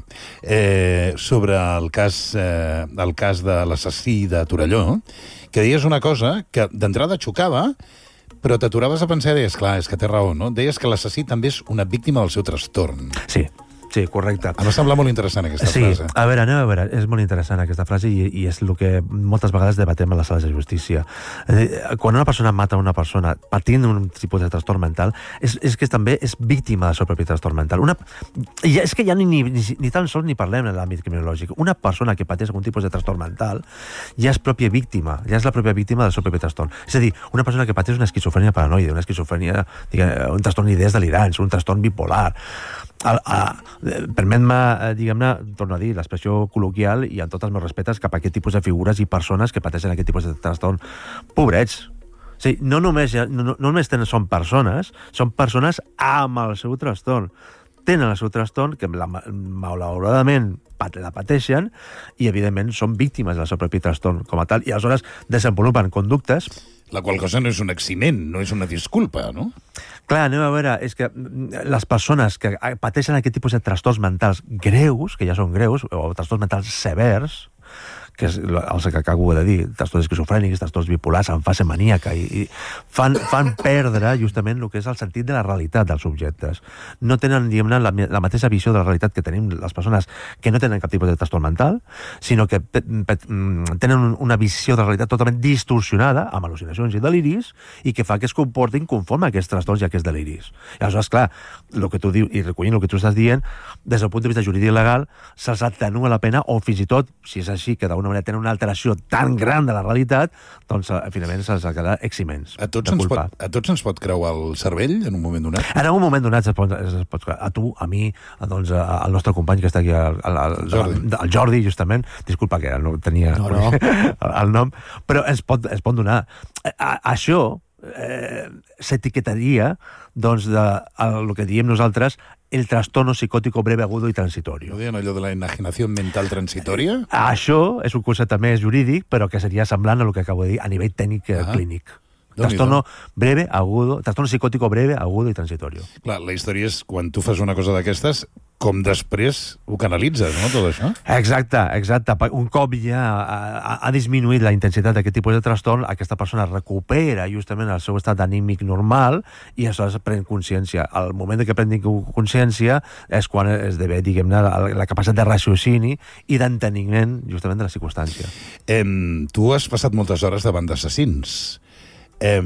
eh, sobre el cas, eh, el cas de l'assassí de Torelló, que deies una cosa que d'entrada xocava, però t'aturaves a pensar i deies, clar, és que té raó, no? Deies que l'assassí també és una víctima del seu trastorn. Sí. Sí, correcte. Em va semblar molt interessant aquesta sí, frase. A veure, anem a veure, és molt interessant aquesta frase i, i és el que moltes vegades debatem a les sales de justícia. Quan una persona mata una persona patint un tipus de trastorn mental, és, és que també és víctima del seu propi trastorn mental. Una, ja, és que ja ni, ni, ni tan sols ni parlem en l'àmbit criminològic. Una persona que pateix algun tipus de trastorn mental ja és pròpia víctima, ja és la pròpia víctima del seu propi trastorn. És a dir, una persona que pateix una esquizofrènia paranoide, una esquizofrènia, diguem, un trastorn d'idees delirants, un trastorn bipolar, A, a, permet-me, diguem-ne, torno a dir, l'expressió col·loquial i amb tots els meus respectes cap a aquest tipus de figures i persones que pateixen aquest tipus de trastorn. Pobrets. O sigui, no només, no, no només tenen, són persones, són persones amb el seu trastorn. Tenen el seu trastorn, que la, malauradament la pateixen, i evidentment són víctimes del seu propi trastorn com a tal, i aleshores desenvolupen conductes. La qual cosa no és un eximent, no és una disculpa, no? Clar, anem a veure, és que les persones que pateixen aquest tipus de trastorns mentals greus, que ja són greus, o trastorns mentals severs, que és els que acabo de dir, trastorns esquizofrènics, trastorns bipolars, en fase maníaca, i, i fan, fan perdre justament el que és el sentit de la realitat dels subjectes. No tenen, diguem-ne, la, la mateixa visió de la realitat que tenim les persones que no tenen cap tipus de trastorn mental, sinó que pe, pe, tenen una visió de la realitat totalment distorsionada, amb al·lucinacions i deliris, i que fa que es comportin conforme a aquests trastorns i a aquests deliris. I aleshores, clar, el que tu dius, i recollint el que tu estàs dient, des del punt de vista jurídic i legal, se'ls atenua la pena, o fins i tot, si és així, que d'una manera tenen una alteració tan gran de la realitat, doncs finalment se'ls ha quedat eximents. A tots, ens pot, a tots ens pot creuar el cervell en un moment donat? En un moment donat es pot, es pot a tu, a mi, doncs, al nostre company que està aquí, al, al, Jordi. al Jordi, justament, disculpa que no tenia no, no. el nom, però es pot, es pot donar. A, això eh, s'etiquetaria doncs, de el que diem nosaltres el trastorno psicòtico breve, agudo i transitori. No deien allò de la enajenació mental transitòria? Això és un concepte més jurídic, però que seria semblant a el que acabo de dir a nivell tècnic ah. clínic. Trastorno breve, agudo, trastorno psicòtico breve, agudo i transitorio. Clar, la història és quan tu fas una cosa d'aquestes, com després ho canalitzes, no, tot això? Exacte, exacte. Un cop ja ha, ha disminuït la intensitat d'aquest tipus de trastorn, aquesta persona recupera justament el seu estat anímic normal i aleshores pren consciència. Al moment que prengui consciència és quan esdevé, diguem-ne, la, la capacitat de raciocini i d'enteniment justament de la circumstància. Eh, tu has passat moltes hores davant d'assassins. Eh,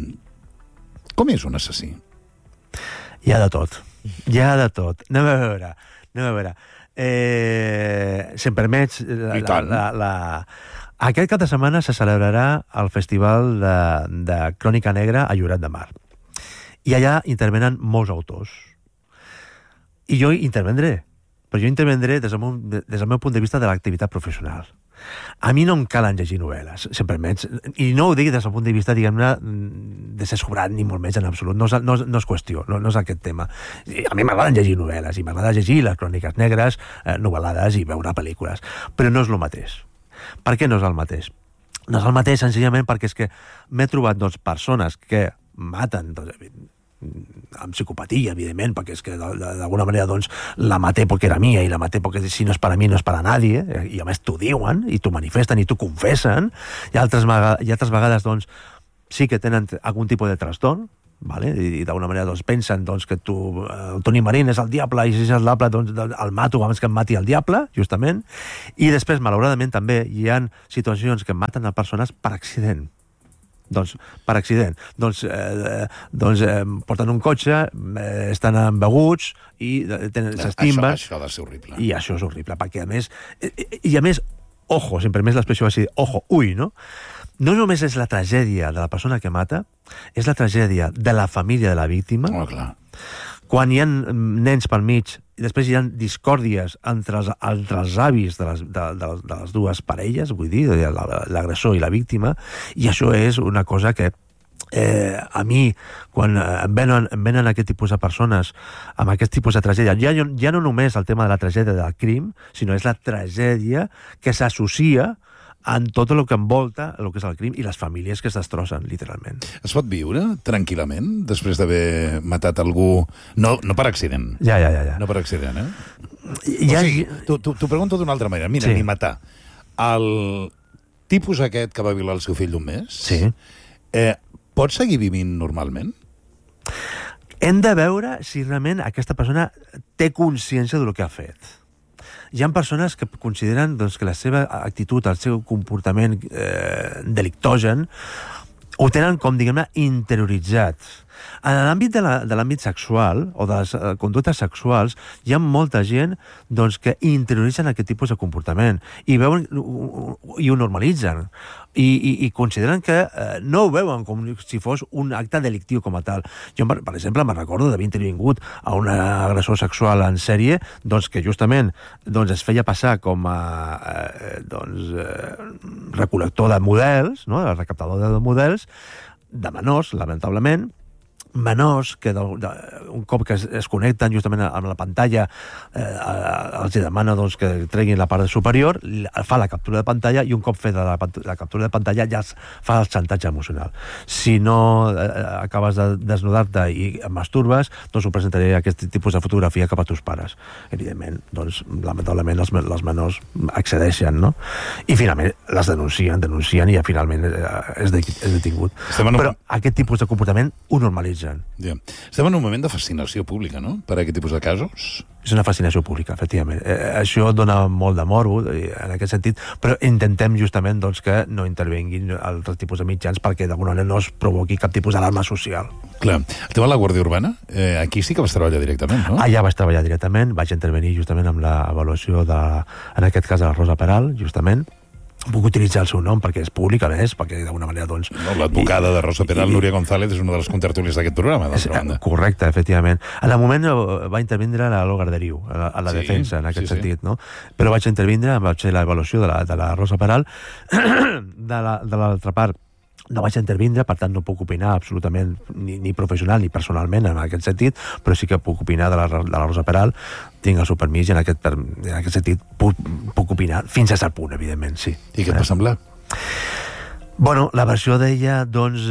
com és un assassí? Hi ha de tot. Hi ha de tot. Anem a veure. Anem a veure. Eh, si em permets... La, la, la, la... Aquest cap de setmana se celebrarà el Festival de, de Crònica Negra a Lloret de Mar. I allà intervenen molts autors. I jo intervendré. Però jo intervendré des del meu, des del meu punt de vista de l'activitat professional. A mi no em calen llegir novel·les, si em permets, i no ho dic des del punt de vista, diguem-ne, de ser sobrat, ni molt menys en absolut, no és, no, no és qüestió, no, no és aquest tema. A mi m'agraden llegir novel·les, i m'agrada llegir les cròniques negres, eh, novel·lades i veure pel·lícules, però no és el mateix. Per què no és el mateix? No és el mateix, senzillament, perquè és que m'he trobat doncs, persones que maten, doncs, amb psicopatia, evidentment, perquè és que d'alguna manera doncs, la maté perquè era mia i la maté perquè si no és per a mi no és per a nadie, i a més t'ho diuen i t'ho manifesten i t'ho confessen, i altres, i altres vegades doncs, sí que tenen algun tipus de trastorn, vale? I, i d'alguna manera doncs, pensen doncs, que tu, el Toni Marín és el diable i si és el diable doncs, el mato abans que em mati el diable, justament, i després, malauradament, també hi ha situacions que maten a persones per accident. Doncs, per accident. Doncs, eh, doncs eh, porten un cotxe, eh, estan embeguts i s'estimben. Això, això ha de ser horrible. I això és horrible, perquè a més... I a més, ojo, sempre més l'expressió així, ojo, ui, no? No només és la tragèdia de la persona que mata, és la tragèdia de la família de la víctima. Oh, clar. Quan hi ha nens pel mig i després hi ha discòrdies entre els, entre els avis de les, de, de, de les dues parelles, vull dir, l'agressor i la víctima, i això és una cosa que eh, a mi, quan em venen, em venen aquest tipus de persones amb aquest tipus de tragèdia, ja, ja no només el tema de la tragèdia del crim, sinó és la tragèdia que s'associa en tot el que envolta el que és el crim i les famílies que es destrossen, literalment. Es pot viure tranquil·lament després d'haver matat algú... No, no per accident. Ja, ja, ja. ja. No per accident, eh? Ja, o sigui, t'ho pregunto d'una altra manera. Mira, sí. Ni matar. El tipus aquest que va violar el seu fill d'un mes, sí. eh, pot seguir vivint normalment? Hem de veure si realment aquesta persona té consciència del que ha fet. Hi ha persones que consideren doncs, que la seva actitud, el seu comportament eh, delictogen, ho tenen com, diguem-ne, interioritzat. En l'àmbit de l'àmbit sexual o de les uh, conductes sexuals hi ha molta gent doncs, que interioritzen aquest tipus de comportament i veuen i ho normalitzen i, i, i consideren que uh, no ho veuen com si fos un acte delictiu com a tal. Jo, per, per exemple, me'n recordo d'haver intervingut a un agressor sexual en sèrie doncs, que justament doncs, es feia passar com a uh, doncs, uh, recol·lector de models, no? Recaptador de models, de menors, lamentablement, menors que de, de, un cop que es, es connecten justament amb la pantalla eh, els demana doncs, que treguin la part superior, fa la captura de pantalla i un cop feta la, la captura de pantalla ja es fa el xantatge emocional. Si no eh, acabes de desnudar-te i masturbes, doncs ho presentaré aquest tipus de fotografia cap a tus pares. Evidentment, doncs, lamentablement els, els menors accedeixen, no? I finalment les denuncien, denuncien i ja finalment eh, és, de, és detingut. Un... Però aquest tipus de comportament ho normalitza. Ja. Estem en un moment de fascinació pública, no?, per a aquest tipus de casos. És una fascinació pública, efectivament. Eh, això dona molt de morbo, en aquest sentit, però intentem justament doncs, que no intervenguin altres tipus de mitjans perquè d'alguna manera no es provoqui cap tipus d'alarma social. Clar. El tema de la Guàrdia Urbana, eh, aquí sí que vas treballar directament, no? Allà vaig treballar directament, vaig intervenir justament amb l'avaluació de, en aquest cas, de la Rosa Peral, justament. Puc utilitzar el seu nom perquè és públic, a més, perquè d'alguna manera, doncs... No, l'advocada de Rosa Peral, Núria González, és una de les contertúlies d'aquest programa, d'altra banda. Correcte, efectivament. En el moment va intervindre a l'Olga Arderiu, a, a la sí, defensa, en aquest sí, sentit, sí. no? Però vaig intervindre amb l'avaluació de, la, de la Rosa Peral, de l'altra part, no vaig intervindre, per tant no puc opinar absolutament ni, ni professional ni personalment en aquest sentit, però sí que puc opinar de la, de la Rosa Peral, tinc el seu permís i en aquest, en aquest sentit puc, puc opinar fins a cert punt, evidentment, sí. I què et va semblar? Bueno, la versió d'ella, doncs,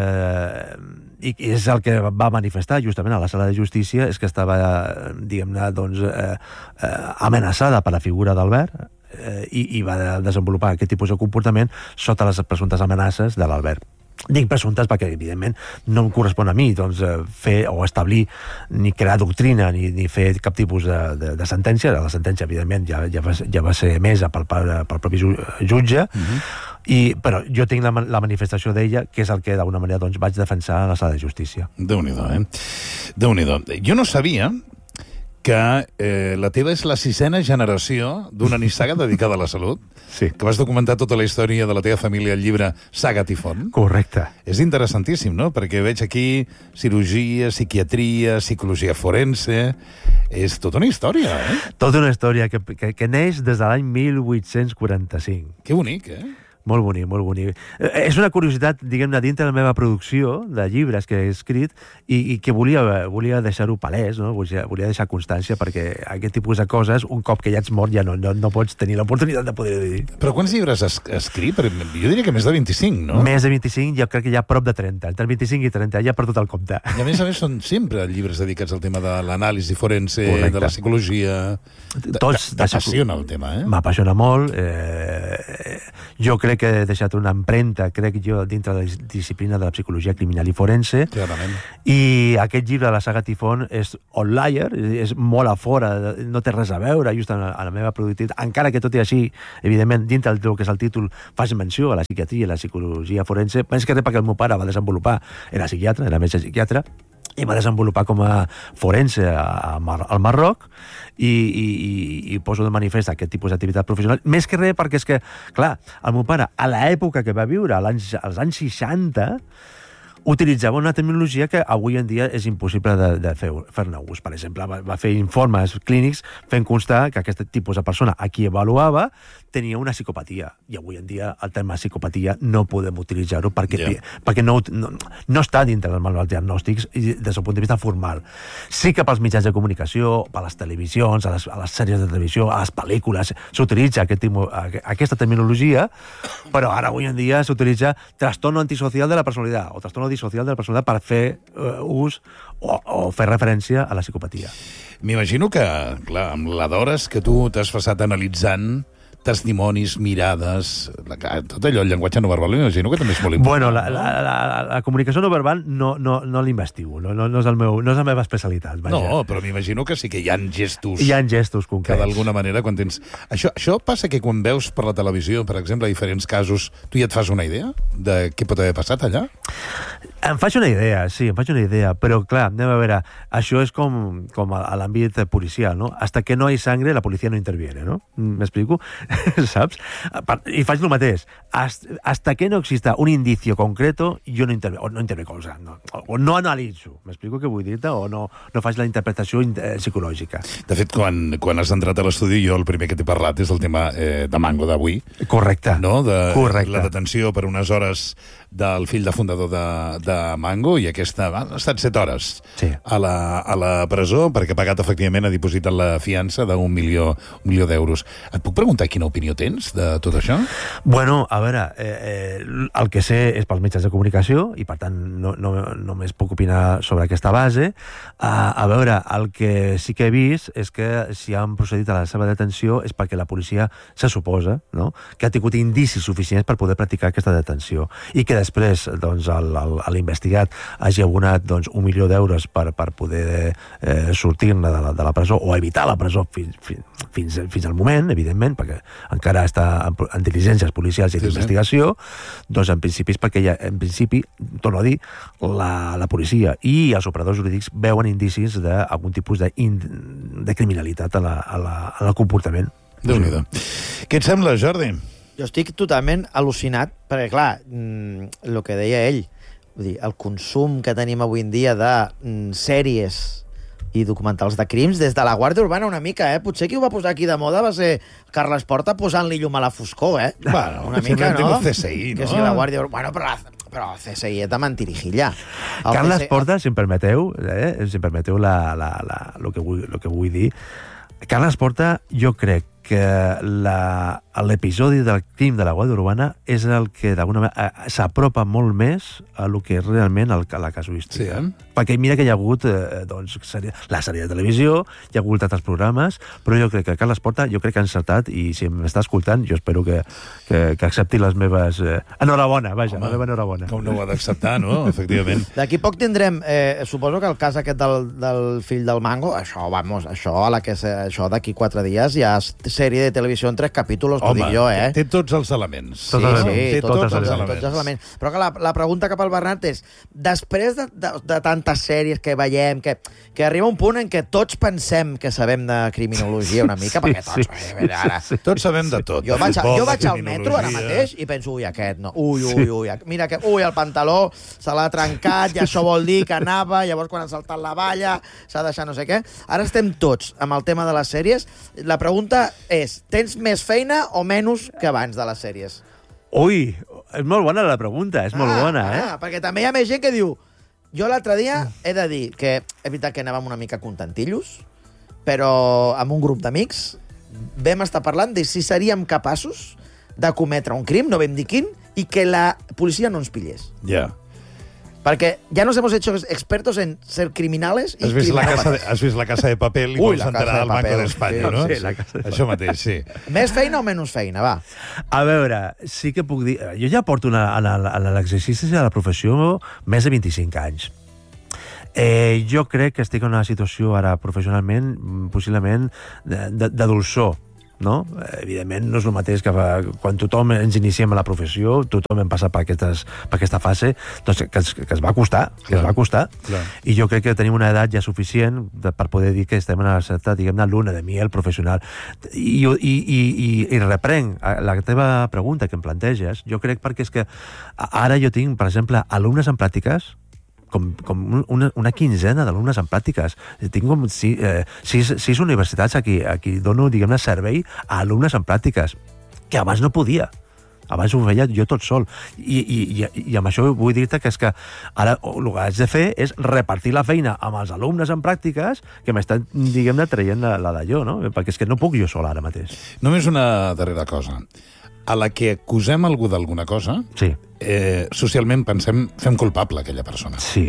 eh, i és el que va manifestar justament a la sala de justícia, és que estava, diguem-ne, doncs, eh, eh, amenaçada per la figura d'Albert, eh, i, i va desenvolupar aquest tipus de comportament sota les presumptes amenaces de l'Albert. Dic presumptes perquè, evidentment, no em correspon a mi doncs, fer o establir ni crear doctrina ni, ni fer cap tipus de, de, de sentència. La sentència, evidentment, ja, ja, va, ja va ser emesa pel, pel, pel propi jutge, uh-huh. I, però jo tinc la, la manifestació d'ella, que és el que d'alguna manera doncs, vaig defensar a la sala de justícia. Déu-n'hi-do, eh? Déu-n'hi-do. Jo no sabia que eh, la teva és la sisena generació d'una nissaga dedicada a la salut, sí. Que vas documentar tota la història de la teva família al llibre Saga Tifón. Correcte. És interessantíssim, no?, perquè veig aquí cirurgia, psiquiatria, psicologia forense... És tota una història, eh? Tota una història que, que, que neix des de l'any mil vuit-cents quaranta-cinc. Que bonic, eh? Molt bonic, molt bonic. Eh, és una curiositat, diguem-ne, dintre de la meva producció de llibres que he escrit i, i que volia, volia deixar-ho palès, no? Volia, volia deixar constància perquè aquest tipus de coses, un cop que ja ets mort, ja no, no, no pots tenir l'oportunitat de poder dir. Però quants llibres has escrit? Jo diria que més de vint-i-cinc, no? Més de vint-i-cinc, jo crec que ja prop de trenta. Entre vint-i-cinc i trenta, ja per tot el compte. I a més a més són sempre llibres dedicats al tema de l'anàlisi forense, Correcte. de la psicologia... Tots t'apassiona el tema, eh? M'apassiona molt. Eh, jo crec que he deixat una empremta, crec jo, dintre de la disciplina de la psicologia criminal i forense. Clarament. I aquest llibre de la saga Tifón és outlier, és molt a fora, no té res a veure just a la, a la meva productivitat, encara que tot i així, evidentment, dintre del que és el títol, fas menció a la psiquiatria i la psicologia forense, més que res perquè el meu pare va desenvolupar, era psiquiatre, era metge psiquiatre, i va desenvolupar com a forense a Mar al Marroc i, i, i poso de manifest aquest tipus d'activitat professional. Més que res perquè és que, clar, el meu pare, a l'època que va viure, als anys seixanta, utilitzava una terminologia que avui en dia és impossible de, de fer-ne fer ús. Per exemple, va, va fer informes clínics fent constar que aquest tipus de persona a qui avaluava tenia una psicopatia. I avui en dia el terme psicopatia no podem utilitzar-ho perquè, yeah. perquè no, no, no està dintre dels manuals diagnòstics i des del punt de vista formal. Sí que pels mitjans de comunicació, per les televisions, a les, a les sèries de televisió, a les pel·lícules, s'utilitza aquest, aquesta terminologia, però ara avui en dia s'utilitza trastorno antisocial de la personalitat o trastorno social de la persona per fer uh, ús o, o fer referència a la psicopatia. M'imagino que, clar, amb la d'hores que tu t'has passat analitzant testimonis, mirades, la, tot allò, el llenguatge no verbal, m'imagino que també és molt important. Bueno, la, la, la, la comunicació no verbal no, no, no l'investigo, no, no, no, és el meu, no és la meva especialitat. Vaja. No, però m'imagino que sí que hi ha gestos... Hi ha gestos concrets. Que d'alguna manera, quan tens... Això, això passa que quan veus per la televisió, per exemple, diferents casos, tu ja et fas una idea de què pot haver passat allà? Em faig una idea, sí, em faig una idea, però clar, anem a veure, això és com, com a l'àmbit policial, no? Hasta que no hi sangre, la policia no interviene, no? M'explico? ¿Saps? I faig el mateix. Hasta que no exista un indicio concreto, jo no intervengo, o no intervengo, o, sea, no, o no analitzo. M'explico què vull dir-te? O no, no faig la interpretació psicològica. De fet, quan, quan has entrat a l'estudi, jo el primer que t'he parlat és el tema eh, de Mango d'avui. Correcte. No? De, Correcte. La detenció per unes hores del fill de fundador de, de Mango, i aquesta han estat set hores sí. a, la, a la presó perquè ha pagat, efectivament, ha dipositat la fiança d'un milió, un milió d'euros. Et puc preguntar quina opinió tens de tot això? Bueno, a veure, eh, eh, el que sé és pels mitjans de comunicació i, per tant, no, no, només puc opinar sobre aquesta base. A, a veure, el que sí que he vist és que si han procedit a la seva detenció és perquè la policia se suposa, no?, que ha tingut indicis suficients per poder practicar aquesta detenció i que després doncs, l'investigat hagi abonat doncs, un milió d'euros per, per poder eh, sortir-ne de, la, de la presó o evitar la presó fins, fins, fins al moment, evidentment, perquè encara està en, en diligències policials i d'investigació, sí, sí. Doncs en principi és perquè, ja, en principi, torno a dir, la, la policia i els operadors jurídics veuen indicis d'algun tipus de, in, de criminalitat a la, a la, a la comportament. Déu-n'hi-do. Què et sembla, Jordi? Jo estic totalment al·lucinat, perquè, clar, el que deia ell, vull dir, el consum que tenim avui en dia de mm, sèries i documentals de crims, des de la Guàrdia Urbana una mica, eh? Potser qui ho va posar aquí de moda va ser Carles Porta posant-li llum a la foscor, eh? Bueno, una mica, no? C S I, no? Que si la Guàrdia Urbana... Bueno, però, la, però el C S I és de mentirijilla. El Carles C S I... Porta, si em permeteu, eh? si em permeteu la, la, la, lo, que vull, lo que vull dir, Carles Porta, jo crec que l'episodi del crim de la Guàrdia Urbana és el que d'alguna manera s'apropa molt més a lo que és realment el, la casuística. Sí, eh? Perquè mira que hi ha hagut eh, doncs, sèrie, la sèrie de televisió, hi ha hagut altres programes, però jo crec que Carles Porta, jo crec que ha encertat, i si m'està escoltant, jo espero que, que, que accepti les meves... Eh... Enhorabona, vaja, Home, la meva enhorabona. Com no ho ha d'acceptar, no? Efectivament. D'aquí poc tindrem, eh, suposo que el cas aquest del, del fill del Mango, això, vamos, això, a la que això d'aquí quatre dies hi ha sèrie de televisió en tres capítols, t'ho dic jo, eh? Té tots els elements. Sí, tots sí, té tots, tots, tots, els, els, tots els elements. Però que la, la pregunta cap al Bernat és, després de, de, de tantes sèries que veiem, que, que arriba un punt en què tots pensem que sabem de criminologia una mica, sí, perquè tots... Sí, eh, ara, sí. Tots sabem de tot. Jo de vaig, futbol, jo vaig al metro ara mateix i penso, ui, aquest no, ui, ui, ui, mira que, ui, el pantaló se l'ha trencat i això vol dir que anava, llavors quan ha saltat la valla s'ha deixat no sé què. Ara estem tots amb el tema de les sèries. La pregunta és, tens més feina o menys que abans de les sèries? Ui, és molt bona la pregunta, és molt ah, bona, eh? Ah, perquè també hi ha més gent que diu... Jo l'altre dia he de dir que és veritat que anàvem una mica contentillos, però amb un grup d'amics vam estar parlant de si seríem capaços de cometre un crim, no vam dir quin, i que la policia no ens pillés. Ja. Yeah. Perquè ja nos hemos hecho expertos en ser criminales i has vist la casa de, criminòpates. Has vist la Casa de Papel i Ui, vols la Casa entrar de al Banco Papel, d'Espanya, sí, no? sí, la Casa de Això mateix, sí. Més feina o menys feina, va? A veure, sí que puc dir... Jo ja porto una, en l'exercici de la professió més de vint-i-cinc anys. Eh, jo crec que estic en una situació ara professionalment, possiblement, de, de, de dolçor. No? Evidentment no és el mateix que fa, quan tothom ens iniciem a la professió, tothom hem passat per, aquestes, per aquesta fase, doncs que, es, que es va costar, que clar, es va costar, clar. I jo crec que tenim una edat ja suficient de, per poder dir que estem en una certa, diguem-ne, luna de miel professional. I, i, i, i, i reprenc la teva pregunta que em planteges, jo crec perquè és que ara jo tinc, per exemple, alumnes en pràctiques com, com una, una quinzena d'alumnes en pràctiques. Tinc com sis, eh, sis, sis universitats aquí, aquí dono, diguem-ne, servei a alumnes en pràctiques, que abans no podia. Abans ho feia jo tot sol. I, i, i, i amb això vull dir-te que és que ara el que haig de fer és repartir la feina amb els alumnes en pràctiques que m'estan, diguem-ne, traient la, la d'allò, no? Perquè és que no puc jo sol ara mateix. Només una darrera cosa. A la que acusem algú d'alguna cosa, sí. eh, socialment pensem, fem culpable aquella persona. Sí.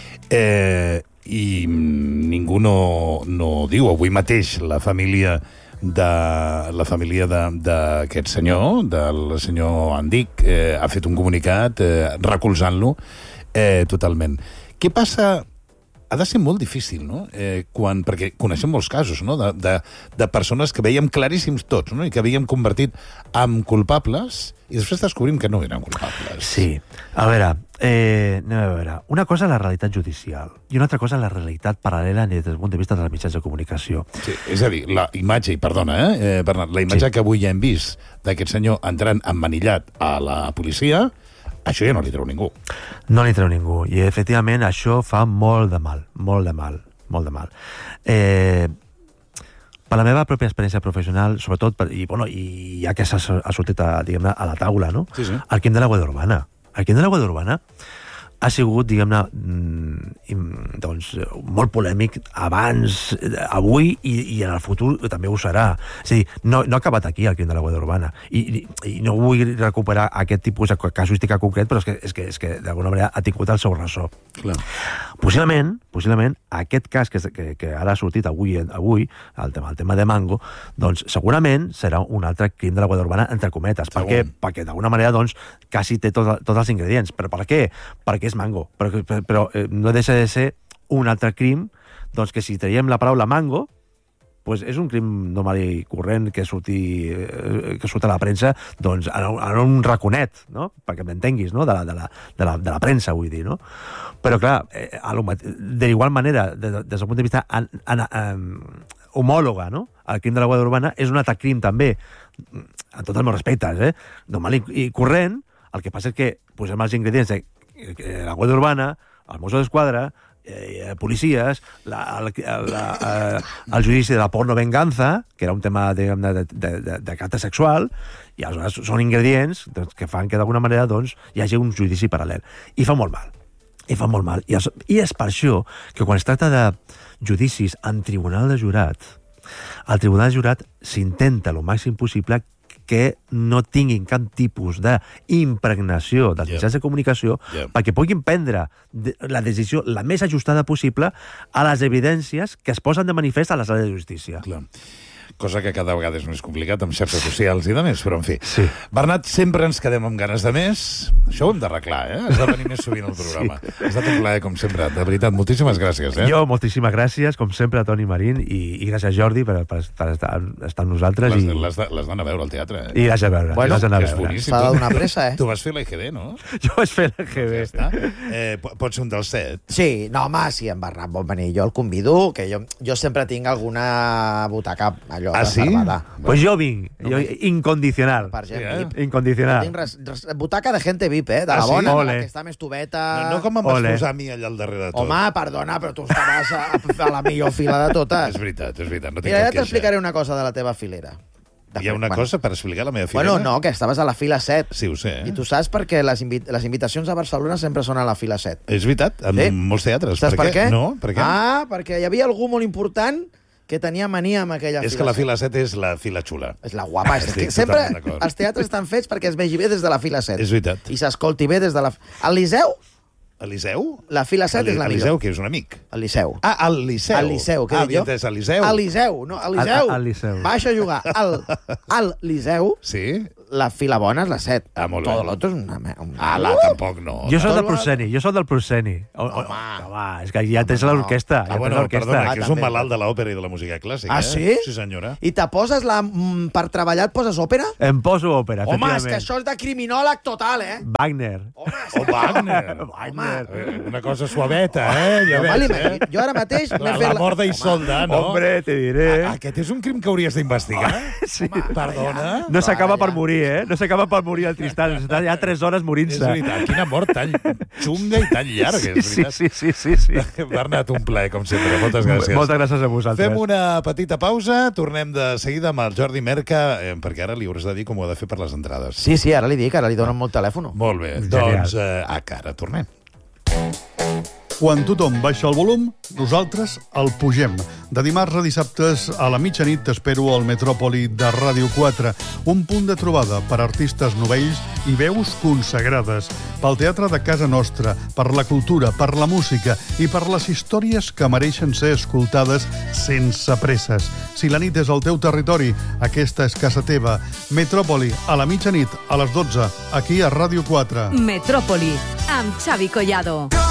Eh, I ningú no, no diu, avui mateix la família de la família d'aquest senyor, del senyor Andic, eh, ha fet un comunicat eh, recolzant-lo eh, totalment. Què passa? Ha de ser molt difícil, no? Eh, quan, perquè coneixem molts casos, no? De, de, de persones que veiem claríssims tots, no? I que havíem convertit en culpables i després descobrim que no eren culpables. Sí. A veure, eh, anem a veure. Una cosa és la realitat judicial i una altra cosa és la realitat paral·lela des del punt de vista dels mitjans de comunicació. Sí, és a dir, la imatge, i perdona, eh, eh Bernat, la imatge sí. que avui ja hem vist d'aquest senyor entrant emmanillat a la policia, això ja no li treu ningú. No li treu ningú. I, efectivament, això fa molt de mal. Molt de mal. Molt de mal. Eh, per la meva pròpia experiència professional, sobretot, per, i, bueno, i ja que s'ha sortit a, diguem-ne, a la taula, no? Sí, sí. El crim de la Guàrdia Urbana. El crim de la Guàrdia Urbana ha sigut, diguem-ne, doncs, molt polèmic abans, avui i, i en el futur també ho serà. És a dir, no, no ha acabat aquí el crim de la Guàrdia Urbana. I, i, i no vull recuperar aquest tipus de casuística concret, però és que, és que, és que d'alguna manera ha tingut el seu ressò. Clar. Possiblement, possiblement, aquest cas que, que, que ara ha sortit avui, avui el, tema, el tema de Mango, doncs segurament serà un altre crim de la Guàrdia Urbana, entre cometes. Per què? Perquè d'alguna manera, doncs, quasi té tot, tots els ingredients. Però per què? Perquè és Mango, però, però, però eh, no deixa de ser un altre crim, doncs que si traiem la paraula Mango, pues és un crim normal i corrent que surti, eh, que surt a la premsa, doncs en, en un raconet, no? Perquè m'entenguis, no? De la, de, la, de, la, de la premsa, vull dir, no? Però clar, eh, d'igual manera, des del punt de vista an, an, an, homòloga, no? El crim de la Guàrdia Urbana és un altre crim també, en tots els meus respectes, eh? Normal i, i corrent, el que passa és que posem els ingredients de la Guàrdia Urbana, el Mossos d'Esquadra, eh, policies, la, el, la, eh, el judici de la porno venganza, que era un tema de, de, de, de, de caràcter sexual, i aleshores són ingredients doncs, que fan que d'alguna manera doncs, hi hagi un judici paral·lel. I fa molt mal. I fa molt mal. I és, I és per això que quan es tracta de judicis en tribunal de jurat, el tribunal de jurat s'intenta el màxim possible que no tinguin cap tipus d'impregnació dels mitjans de comunicació Yeah. perquè puguin prendre la decisió la més ajustada possible a les evidències que es posen de manifest a la sala de justícia. Clar. Cosa que cada vegada és més complicat amb xarxes socials i de més, però en fi. Sí. Bernat, sempre ens quedem amb ganes de més. Això ho hem d'arreglar, eh? Has de venir més sovint al programa. Sí. Ha estat un plaer, com sempre. De veritat, moltíssimes gràcies, eh? Jo, moltíssimes gràcies, com sempre, a Toni Marín, i, i gràcies, Jordi, per, per, per estar, estar amb nosaltres. L'has i... d'anar a veure al teatre, eh? I l'has de veure. Bueno, d'anar a és veure. boníssim. S'ha de donar pressa, eh? Tu vas fer l'E G D, no? Jo vaig fer l'E G D. Ja està. Eh, pot ser un dels set. Sí, no, home, si en Bernat vol venir, jo el convido, que jo, jo sempre tinc alguna butaca allò Ah, sí? reservada. Pues jo vinc, jo, incondicional. Per gent Sí, eh? V I P. Incondicional. Jo tinc res, res, butaca de gente V I P, eh? De Ah, la sí? bona, de Ole. la que està més tubeta... No, no com em vas Ole. posar a mi allà al darrere de tot. Home, perdona, però tu estaves a, a la millor fila de totes. És veritat, és veritat. No tinc Mira, cap ja queixa. t'explicaré una cosa de la teva filera. Hi ha una Bueno. cosa per explicar la meva filera? Bueno, no, que estaves a la fila set. Sí, ho sé. I tu saps perquè les, invi les invitacions a Barcelona sempre són a la fila set. És veritat, en Sí. molts teatres. Saps per què? No, per què? Ah, perquè hi havia algú molt important que tenia mania amb aquella és fila que la set. fila set és la fila xula. És la guapa. És Estic que sempre totalment d'acord. els teatres estan fets perquè es vegi bé des de la fila set. És veritat. I s'escolti bé des de la... Al Liceu, El Liceu? la fila set El, és la el millor. Liceu, que és un amic. Al Liceu. Ah, al Liceu. Al Liceu, què ah, dic jo? havia entès, al Liceu. Al Liceu, no, al Liceu. Al- al Liceu. Baixa a jugar al, al Liceu, Sí? la fila bona és la set. Ah, molt bé. Todo l'altre és una... me- un... Ah, la, tampoc no. Jo soc Tot del va- Prosceni, jo soc del Prosceni. O, o, home, és que ja tens l'orquestra. Ah, Ja bueno, tens l'orquestra. perdona, que és un també. malalt de l'òpera i de la música clàssica. Ah, eh? sí? Sí, senyora. I te poses la... mm, Per treballar et poses òpera? Em poso òpera, Home, és que efectivament. això és de criminòleg total, eh? Wagner. O Wagner. Wagner. Eh, Una cosa suaveta, eh? Ja Home, veig, li- eh? Jo ara mateix m'he La, fet... la mort d'Isolda, no? Hombre, te diré. A- Aquest és un crim que hauries d'investigar? Sí. Perdona? No s'acaba per morir, eh? No s'acaba per morir el Tristán. Està ja tres hores És morint-se. veritat, quina mort tan xunga i tan llarga, és Sí, veritat. sí, sí, sí, sí. Bernat, un plaer, com sempre. Moltes gràcies. Moltes gràcies a vosaltres. Fem una petita pausa, tornem de seguida amb el Jordi Merca, eh, perquè ara li hauràs de dir com ho ha de fer per les entrades. Sí, sí, ara li dic, ara li donen molt telèfon. Molt bé, Genial. doncs eh, a cara, tornem. Quan tothom baixa el volum, nosaltres el pugem. De dimarts a dissabtes a la mitjanit t'espero al Metròpoli de Ràdio quatre, un punt de trobada per artistes novells i veus consagrades, pel teatre de casa nostra, per la cultura, per la música i per les històries que mereixen ser escoltades sense presses. Si la nit és el teu territori, aquesta és casa teva. Metròpoli, a la mitjanit, a les dotze, aquí a Ràdio quatre. Metròpoli, amb Xavi Collado.